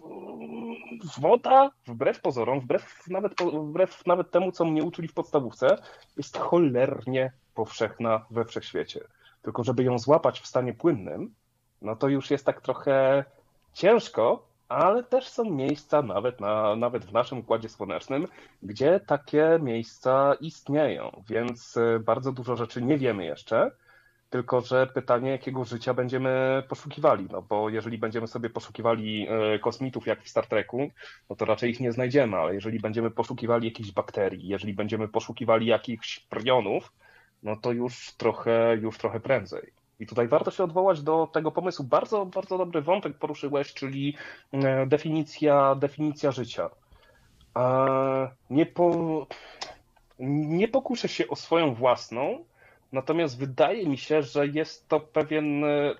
woda, wbrew pozorom, wbrew nawet, wbrew nawet temu, co mnie uczyli w podstawówce, jest cholernie powszechna we wszechświecie. Tylko żeby ją złapać w stanie płynnym, no to już jest tak trochę ciężko, ale też są miejsca, nawet, na, nawet w naszym Układzie Słonecznym, gdzie takie miejsca istnieją, więc bardzo dużo rzeczy nie wiemy jeszcze, tylko że pytanie, jakiego życia będziemy poszukiwali, no bo jeżeli będziemy sobie poszukiwali kosmitów jak w Star Treku, no to raczej ich nie znajdziemy, ale jeżeli będziemy poszukiwali jakichś bakterii, jeżeli będziemy poszukiwali jakichś prionów, no to już trochę, już trochę prędzej. I tutaj warto się odwołać do tego pomysłu. Bardzo, bardzo dobry wątek poruszyłeś, czyli definicja, definicja życia. Nie, po, nie pokuszę się o swoją własną, natomiast wydaje mi się, że jest to pewien,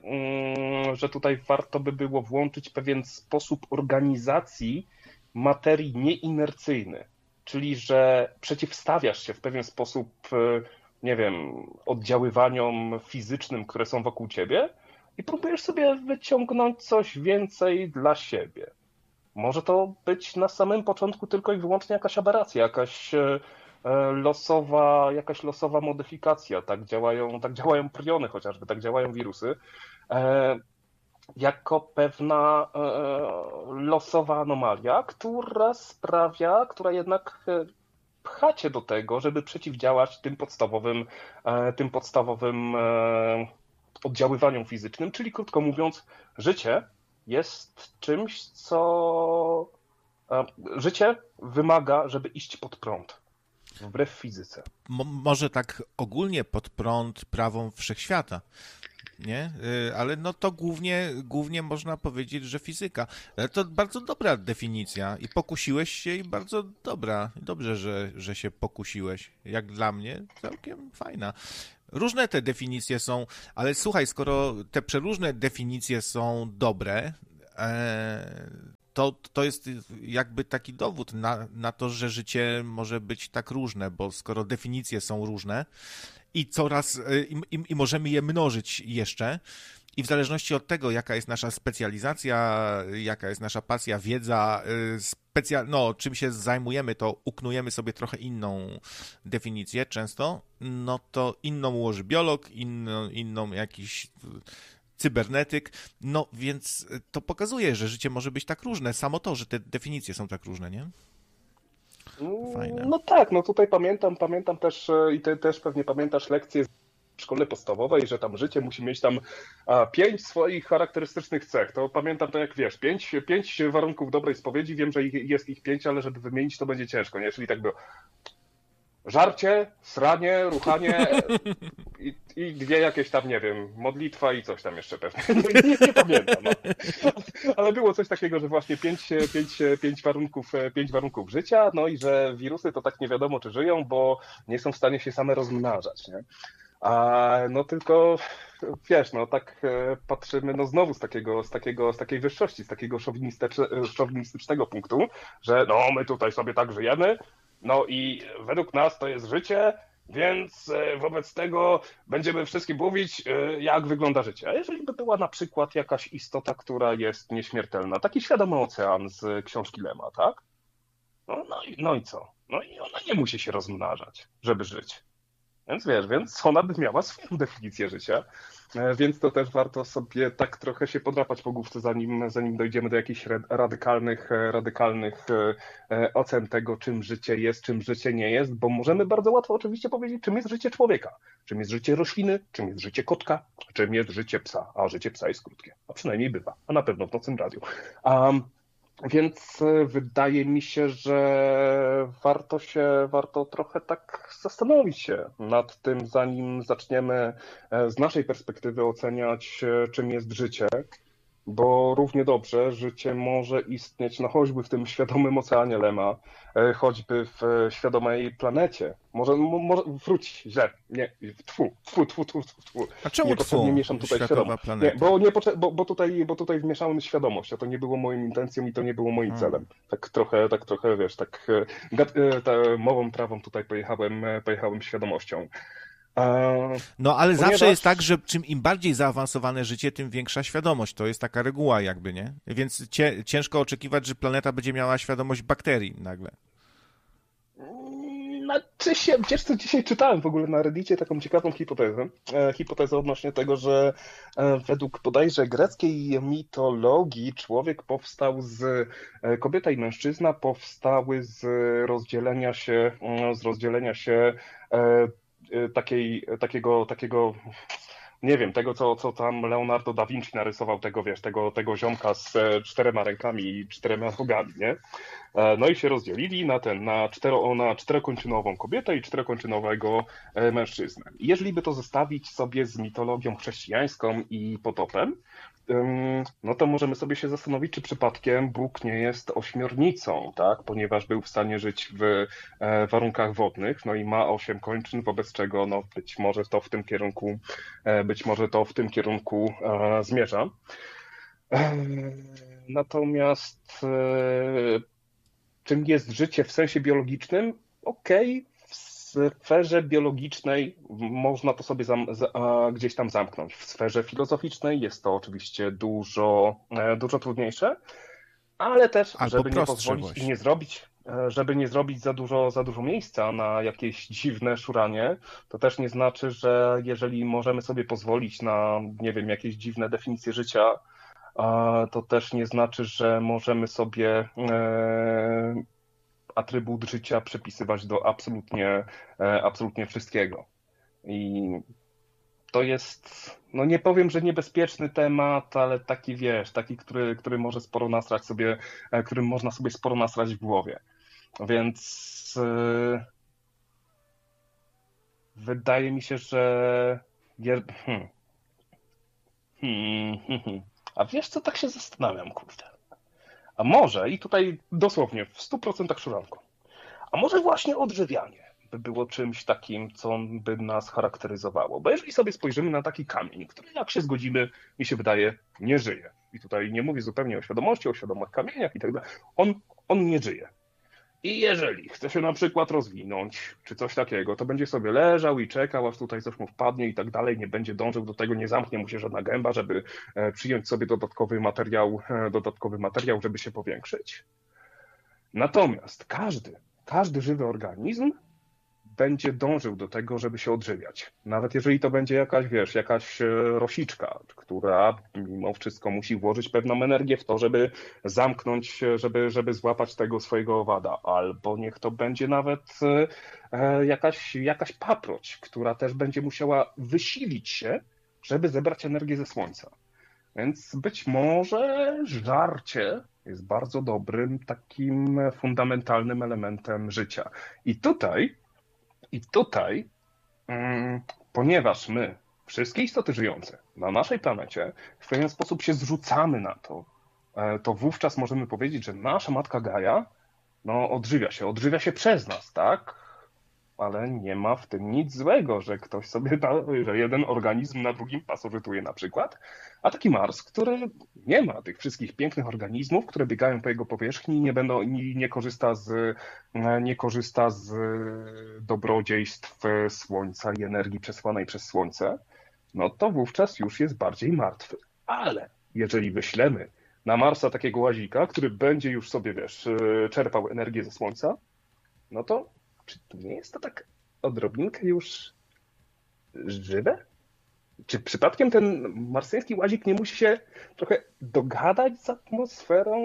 że tutaj warto by było włączyć pewien sposób organizacji materii nieinercyjny. czyli że przeciwstawiasz się w pewien sposób, nie wiem, oddziaływaniom fizycznym, które są wokół ciebie i próbujesz sobie wyciągnąć coś więcej dla siebie. Może to być na samym początku tylko i wyłącznie jakaś aberracja, jakaś losowa, jakaś losowa modyfikacja. Tak działają, tak działają priony chociażby, tak działają wirusy. Jako pewna losowa anomalia, która sprawia, która jednak pcha cię do tego, żeby przeciwdziałać tym podstawowym, tym podstawowym oddziaływaniom fizycznym, czyli krótko mówiąc, życie jest czymś, co życie wymaga, żeby iść pod prąd, wbrew fizyce.
Mo- może tak ogólnie pod prąd prawom wszechświata, nie? Ale no to głównie, głównie można powiedzieć, że fizyka. Ale to bardzo dobra definicja i pokusiłeś się i bardzo dobra. Dobrze, że, że się pokusiłeś. Jak dla mnie całkiem fajna. Różne te definicje są, ale słuchaj, skoro te przeróżne definicje są dobre, to, to jest jakby taki dowód na, na to, że życie może być tak różne, bo skoro definicje są różne i coraz, i, i, i możemy je mnożyć jeszcze, i w zależności od tego, jaka jest nasza specjalizacja, jaka jest nasza pasja, wiedza, specja- no, czym się zajmujemy, to uknujemy sobie trochę inną definicję często, no to inną ułoży biolog, inną, inną jakiś cybernetyk, no więc to pokazuje, że życie może być tak różne, samo to, że te definicje są tak różne, nie?
Fajne. No tak, no tutaj pamiętam, pamiętam też i ty też pewnie pamiętasz lekcje w szkole podstawowej, że tam życie musi mieć tam a, pięć swoich charakterystycznych cech. To pamiętam to jak wiesz, pięć, pięć warunków dobrej spowiedzi, wiem, że ich, jest ich pięć, ale żeby wymienić to będzie ciężko, nie? Czyli tak było żarcie, sranie, ruchanie i, i dwie jakieś tam, nie wiem, modlitwa i coś tam jeszcze pewnie. Nie, nie, nie pamiętam. No. Ale było coś takiego, że właśnie pięć, pięć, pięć, warunków, pięć warunków życia, no i że wirusy to tak nie wiadomo, czy żyją, bo nie są w stanie się same rozmnażać, nie? A no tylko, wiesz, no tak patrzymy, no znowu z takiego, z takiego, z takiej wyższości, z takiego szowinistycznego punktu, że no my tutaj sobie tak żyjemy, no i według nas to jest życie, więc wobec tego będziemy wszystkim mówić, jak wygląda życie. A jeżeli by była na przykład jakaś istota, która jest nieśmiertelna, taki świadomy ocean z książki Lema, tak? No, no, i, no i co? No i ona nie musi się rozmnażać, żeby żyć. Więc wiesz, więc ona by miała swoją definicję życia, więc to też warto sobie tak trochę się podrapać po główce, zanim, zanim dojdziemy do jakichś radykalnych, radykalnych ocen tego, czym życie jest, czym życie nie jest, bo możemy bardzo łatwo oczywiście powiedzieć, czym jest życie człowieka, czym jest życie rośliny, czym jest życie kotka, czym jest życie psa, a życie psa jest krótkie, a przynajmniej bywa, a na pewno w Nocnym Radiu. Um, Więc wydaje mi się, że warto się, warto trochę tak zastanowić się nad tym, zanim zaczniemy z naszej perspektywy oceniać, czym jest życie, bo równie dobrze życie może istnieć no choćby w tym świadomym oceanie Lema, choćby w świadomej planecie. Może, może wróć źle, nie, tfu, tfu, tfu, tfu, tfu.
A czemu
Niepotrzebnie
tfu?
mieszam tutaj
Światowa planeta?
Nie, bo, nie, bo, bo, tutaj, bo tutaj wmieszałem świadomość, a to nie było moją intencją i to nie było moim
Hmm.
celem. Tak trochę, tak trochę, wiesz, tak gad, ta, mową trawą tutaj pojechałem, pojechałem świadomością.
No ale
Ponieważ...
zawsze jest tak, że czym im bardziej zaawansowane życie, tym większa świadomość. To jest taka reguła jakby, nie? Więc cie, ciężko oczekiwać, że planeta będzie miała świadomość bakterii nagle.
Znaczy się, wiesz co, dzisiaj czytałem w ogóle na Reddicie taką ciekawą hipotezę. E, hipotezę odnośnie tego, że e, według bodajże greckiej mitologii człowiek powstał z, e, kobieta i mężczyzna powstały z rozdzielenia się, z rozdzielenia się e, takiej, takiego, takiego, nie wiem, tego, co, co tam Leonardo da Vinci narysował, tego, wiesz, tego, tego ziomka z czterema rękami i czterema nogami, nie? No i się rozdzielili na ten, na, cztero, na czterokończynową kobietę i czterokończynowego mężczyznę. Jeżeli by to zestawić sobie z mitologią chrześcijańską i potopem, no to możemy sobie się zastanowić, czy przypadkiem Bóg nie jest ośmiornicą, tak? Ponieważ był w stanie żyć w warunkach wodnych, no i ma osiem kończyn, wobec czego no być może to w tym kierunku, być może to w tym kierunku zmierza. Natomiast czym jest życie w sensie biologicznym, okej, okay, w sferze biologicznej można to sobie zam, z, a, gdzieś tam zamknąć. W sferze filozoficznej jest to oczywiście dużo, dużo trudniejsze, ale też,
Albo
żeby nie pozwolić
właśnie.
i nie zrobić, żeby nie zrobić za dużo, za dużo miejsca na jakieś dziwne szuranie, to też nie znaczy, że jeżeli możemy sobie pozwolić na, nie wiem, jakieś dziwne definicje życia, to też nie znaczy, że możemy sobie atrybut życia przypisywać do absolutnie, absolutnie wszystkiego. I to jest, no nie powiem, że niebezpieczny temat, ale taki, wiesz, taki, który, który może sporo nasrać sobie, którym można sobie sporo nasrać w głowie. Więc yy, wydaje mi się, że je... hmm. Hmm, hmm, hmm. A wiesz co, tak się zastanawiam, kurde. A może, i tutaj dosłownie w stu procentach szuranką, a może właśnie odżywianie by było czymś takim, co by nas charakteryzowało. Bo jeżeli sobie spojrzymy na taki kamień, który, jak się zgodzimy, mi się wydaje, nie żyje. I tutaj nie mówię zupełnie o świadomości, o świadomych kamieniach i tak dalej. On, on nie żyje. I jeżeli chce się na przykład rozwinąć, czy coś takiego, to będzie sobie leżał i czekał, aż tutaj coś mu wpadnie i tak dalej, nie będzie dążył do tego, nie zamknie mu się żadna gęba, żeby przyjąć sobie dodatkowy materiał, dodatkowy materiał, żeby się powiększyć. Natomiast każdy, każdy żywy organizm będzie dążył do tego, żeby się odżywiać. Nawet jeżeli to będzie jakaś, wiesz, jakaś rosiczka, która mimo wszystko musi włożyć pewną energię w to, żeby zamknąć, żeby, żeby złapać tego swojego owada. Albo niech to będzie nawet jakaś, jakaś paproć, która też będzie musiała wysilić się, żeby zebrać energię ze słońca. Więc być może żarcie jest bardzo dobrym, takim fundamentalnym elementem życia. I tutaj I tutaj, ponieważ my, wszystkie istoty żyjące na naszej planecie, w pewien sposób się zrzucamy na to, to wówczas możemy powiedzieć, że nasza matka Gaia no, odżywia się, odżywia się przez nas, tak? Ale nie ma w tym nic złego, że ktoś sobie, że jeden organizm na drugim pasożytuje na przykład, a taki Mars, który nie ma tych wszystkich pięknych organizmów, które biegają po jego powierzchni i nie, będą, nie, nie, korzysta z, nie korzysta z dobrodziejstw Słońca i energii przesłanej przez Słońce, no to wówczas już jest bardziej martwy. Ale jeżeli wyślemy na Marsa takiego łazika, który będzie już sobie, wiesz, czerpał energię ze Słońca, no to czy nie jest to tak odrobinkę już żywe? Czy przypadkiem ten marsjański łazik nie musi się trochę dogadać z atmosferą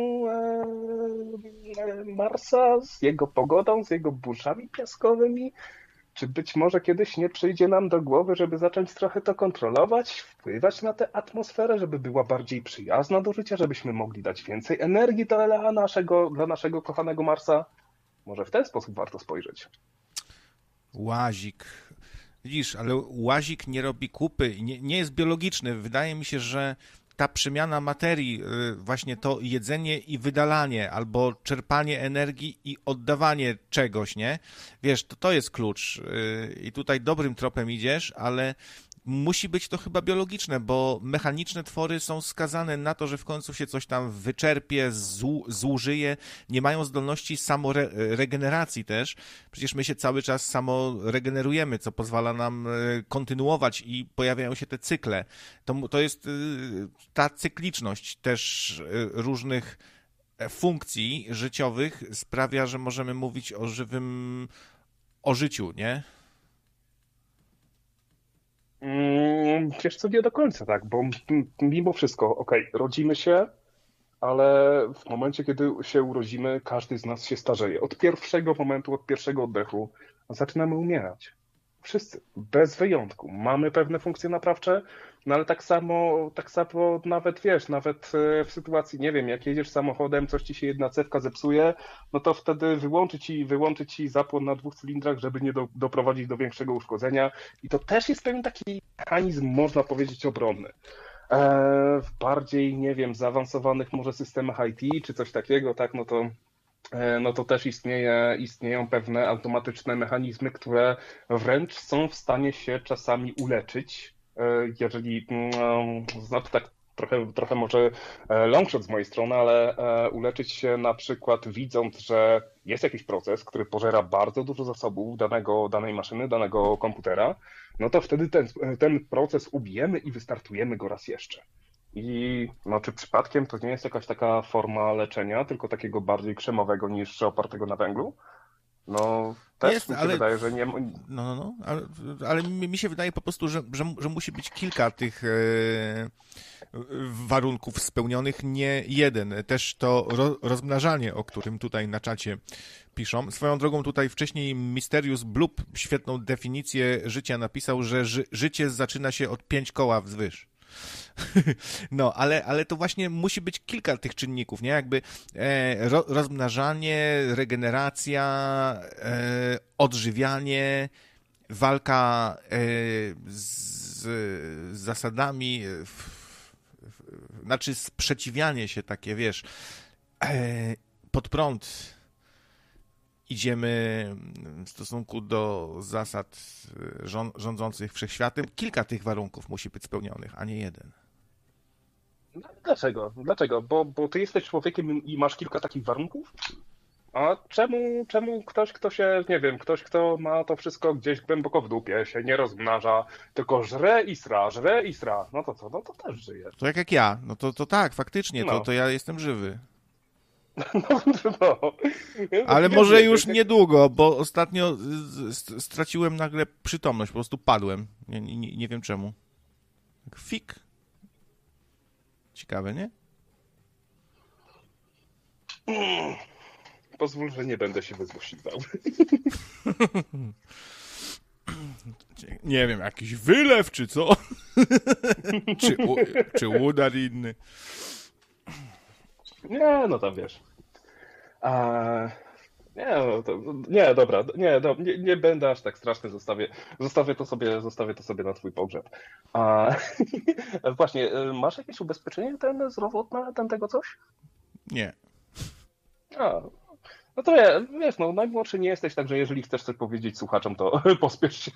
Marsa, z jego pogodą, z jego burzami piaskowymi? Czy być może kiedyś nie przyjdzie nam do głowy, żeby zacząć trochę to kontrolować, wpływać na tę atmosferę, żeby była bardziej przyjazna do życia, żebyśmy mogli dać więcej energii dla naszego, dla naszego kochanego Marsa? Może w ten sposób warto spojrzeć.
Łazik. Widzisz, ale łazik nie robi kupy, nie, nie jest biologiczny. Wydaje mi się, że ta przemiana materii, właśnie to jedzenie i wydalanie, albo czerpanie energii i oddawanie czegoś, nie? Wiesz, to, to jest klucz. I tutaj dobrym tropem idziesz, ale musi być to chyba biologiczne, bo mechaniczne twory są skazane na to, że w końcu się coś tam wyczerpie, zł, zużyje, nie mają zdolności samoregeneracji też. Przecież my się cały czas samo regenerujemy, co pozwala nam kontynuować i pojawiają się te cykle. To, to jest ta cykliczność też różnych funkcji życiowych sprawia, że możemy mówić o żywym, o życiu, nie?
Wiesz co, nie do końca tak, bo mimo wszystko, okej, okay, rodzimy się, ale w momencie, kiedy się urodzimy, każdy z nas się starzeje. Od pierwszego momentu, od pierwszego oddechu zaczynamy umierać. Wszyscy, bez wyjątku. Mamy pewne funkcje naprawcze, no ale tak samo, tak samo nawet, wiesz, nawet w sytuacji, nie wiem, jak jedziesz samochodem, coś ci się jedna cewka zepsuje, no to wtedy wyłączy ci, wyłączy ci zapłon na dwóch cylindrach, żeby nie do, doprowadzić do większego uszkodzenia. I to też jest pewien taki mechanizm, można powiedzieć, obronny. W bardziej, nie wiem, zaawansowanych może systemach I T czy coś takiego, tak, no to no to też istnieje, istnieją pewne automatyczne mechanizmy, które wręcz są w stanie się czasami uleczyć, jeżeli, znaczy tak trochę, trochę może longshot z mojej strony, ale uleczyć się na przykład widząc, że jest jakiś proces, który pożera bardzo dużo zasobów danego, danej maszyny, danego komputera, no to wtedy ten, ten proces ubijemy i wystartujemy go raz jeszcze. I no, czy przypadkiem to nie jest jakaś taka forma leczenia, tylko takiego bardziej krzemowego niż opartego na węglu? No, też
jest,
mi się
ale,
wydaje, że nie...
No, no, no, ale, ale mi się wydaje po prostu, że, że, że musi być kilka tych e, warunków spełnionych, nie jeden. Też to ro, rozmnażanie, o którym tutaj na czacie piszą. Swoją drogą tutaj wcześniej Mysterious Blub świetną definicję życia napisał, że ży, życie zaczyna się od pięć koła wzwyż. No, ale, ale to właśnie musi być kilka tych czynników, nie? Jakby e, ro, rozmnażanie, regeneracja, e, odżywianie, walka e, z, z zasadami, w, w, znaczy sprzeciwianie się takie, wiesz, e, pod prąd idziemy w stosunku do zasad rządzących wszechświatem. Kilka tych warunków musi być spełnionych, a nie jeden.
Dlaczego? Dlaczego? Bo, bo ty jesteś człowiekiem i masz kilka takich warunków? A czemu, czemu ktoś, kto się, nie wiem, ktoś, kto ma to wszystko gdzieś głęboko w dupie, się nie rozmnaża, tylko żre i sra, żre i sra, no to co? No to też żyje.
To jak, jak ja. No to, to tak, faktycznie,
no.
to, to ja jestem żywy.
No, no.
Ale może już niedługo, bo ostatnio straciłem nagle przytomność, po prostu padłem. Nie, nie, nie wiem czemu. Fik. Ciekawe, nie?
Pozwól, że nie będę się wyzłośliwał.
Nie wiem, jakiś wylew, czy co? czy, u, czy udar inny?
Nie, no tam wiesz. A... Nie, no to, nie, dobra, nie, no, nie, nie będę aż tak straszny, zostawię, zostawię, to sobie, zostawię to sobie na twój pogrzeb. A, właśnie, masz jakieś ubezpieczenie ten zdrowotne, ten tego coś?
Nie.
A, no to ja, wiesz, no najmłodszy nie jesteś, także jeżeli chcesz coś powiedzieć słuchaczom, to pospiesz się.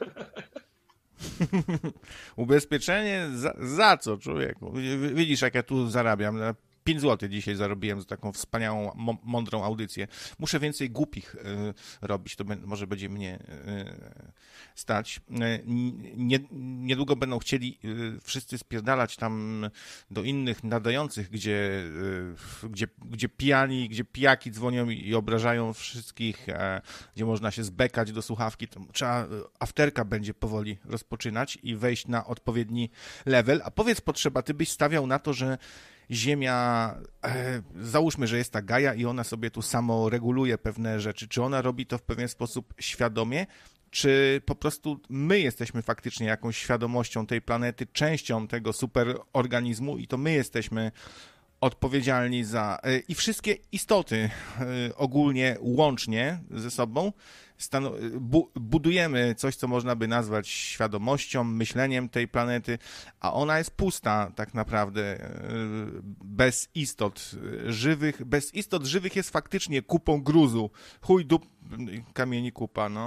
Ubezpieczenie za, za co, człowieku? Widzisz, jak ja tu zarabiam. pięć złotych dzisiaj zarobiłem za taką wspaniałą, mądrą audycję. Muszę więcej głupich y, robić, to be, może będzie mnie y, stać. Y, nie, niedługo będą chcieli y, wszyscy spierdalać tam do innych nadających, gdzie, y, gdzie, gdzie pijani, gdzie pijaki dzwonią i, i obrażają wszystkich, y, gdzie można się zbekać do słuchawki. To trzeba, afterka będzie powoli rozpoczynać i wejść na odpowiedni level. A powiedz, potrzeba, ty byś stawiał na to, że Ziemia, e, załóżmy, że jest ta Gaia i ona sobie tu samo reguluje pewne rzeczy. Czy ona robi to w pewien sposób świadomie, czy po prostu my jesteśmy faktycznie jakąś świadomością tej planety, częścią tego superorganizmu i to my jesteśmy odpowiedzialni za... E, I wszystkie istoty e, ogólnie łącznie ze sobą stanu- bu- budujemy coś, co można by nazwać świadomością, myśleniem tej planety, a ona jest pusta tak naprawdę, e, bez istot żywych. Bez istot żywych jest faktycznie kupą gruzu. Chuj dup kamieni kupa, no.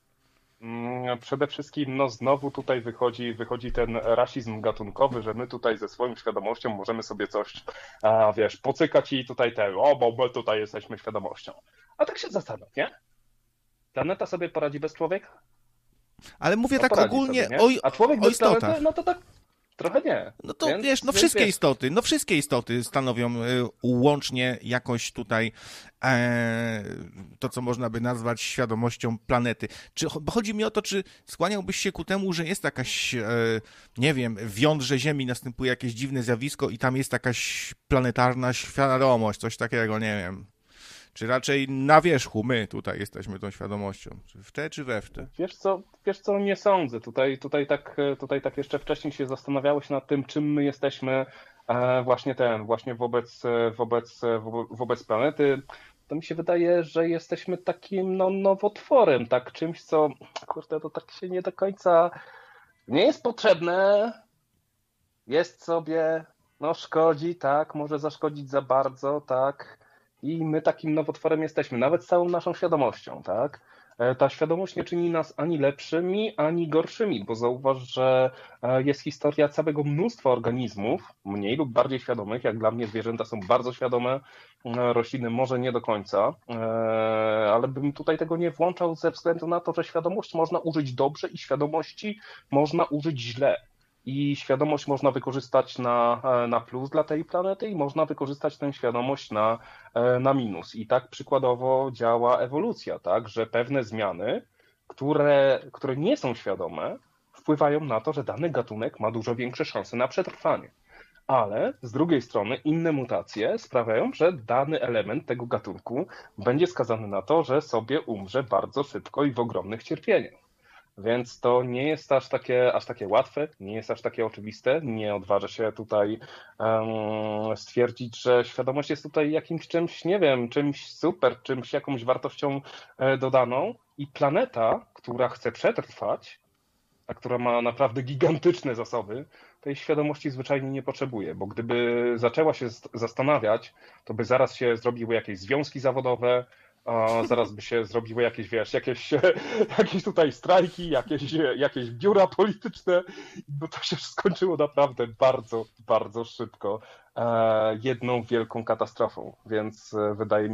Przede wszystkim, no znowu tutaj wychodzi, wychodzi ten rasizm gatunkowy, że my tutaj ze swoją świadomością możemy sobie coś, a, wiesz, pocykać i tutaj tego, o, bo my tutaj jesteśmy świadomością. A tak się zastanów, nie? Planeta sobie poradzi bez człowieka?
Ale mówię
no
tak ogólnie
sobie,
o,
A człowiek
o
bez
istotach.
planety, no to tak trochę nie.
No to
więc,
wiesz, no
więc
wszystkie
wiesz.
istoty, no wszystkie istoty stanowią y, łącznie jakoś tutaj e, to, co można by nazwać świadomością planety. Czy, bo chodzi mi o to, czy skłaniałbyś się ku temu, że jest jakaś, e, nie wiem, w jądrze Ziemi następuje jakieś dziwne zjawisko i tam jest jakaś planetarna świadomość, coś takiego, nie wiem. Czy raczej na wierzchu my tutaj jesteśmy tą świadomością? Czy w te, czy we w te?
Wiesz co, wiesz co, nie sądzę. Tutaj, tutaj, tak, tutaj tak jeszcze wcześniej się zastanawiałeś nad tym, czym my jesteśmy e, właśnie ten, właśnie wobec, wobec, wobec planety. To mi się wydaje, że jesteśmy takim no, nowotworem, tak czymś, co, kurde, to tak się nie do końca nie jest potrzebne. Jest sobie, no szkodzi, tak, może zaszkodzić za bardzo, tak. I my takim nowotworem jesteśmy, nawet z całą naszą świadomością, tak? ta świadomość nie czyni nas ani lepszymi, ani gorszymi, bo zauważ, że jest historia całego mnóstwa organizmów, mniej lub bardziej świadomych. Jak dla mnie zwierzęta są bardzo świadome, rośliny może nie do końca, ale bym tutaj tego nie włączał ze względu na to, że świadomość można użyć dobrze i świadomości można użyć źle. I świadomość można wykorzystać na, na plus dla tej planety i można wykorzystać tę świadomość na, na minus. I tak przykładowo działa ewolucja, tak, że pewne zmiany, które, które nie są świadome, wpływają na to, że dany gatunek ma dużo większe szanse na przetrwanie. Ale z drugiej strony inne mutacje sprawiają, że dany element tego gatunku będzie skazany na to, że sobie umrze bardzo szybko i w ogromnych cierpieniach. Więc to nie jest aż takie, aż takie łatwe, nie jest aż takie oczywiste. Nie odważę się tutaj um, stwierdzić, że świadomość jest tutaj jakimś czymś, nie wiem, czymś super, czymś jakąś wartością dodaną. I planeta, która chce przetrwać, a która ma naprawdę gigantyczne zasoby, tej świadomości zwyczajnie nie potrzebuje, bo gdyby zaczęła się zastanawiać, to by zaraz się zrobiły jakieś związki zawodowe, a zaraz by się zrobiły jakieś, wiesz, jakieś, jakieś tutaj strajki, jakieś, jakieś biura polityczne, bo to się skończyło naprawdę bardzo, bardzo szybko jedną wielką katastrofą, więc wydaje mi się,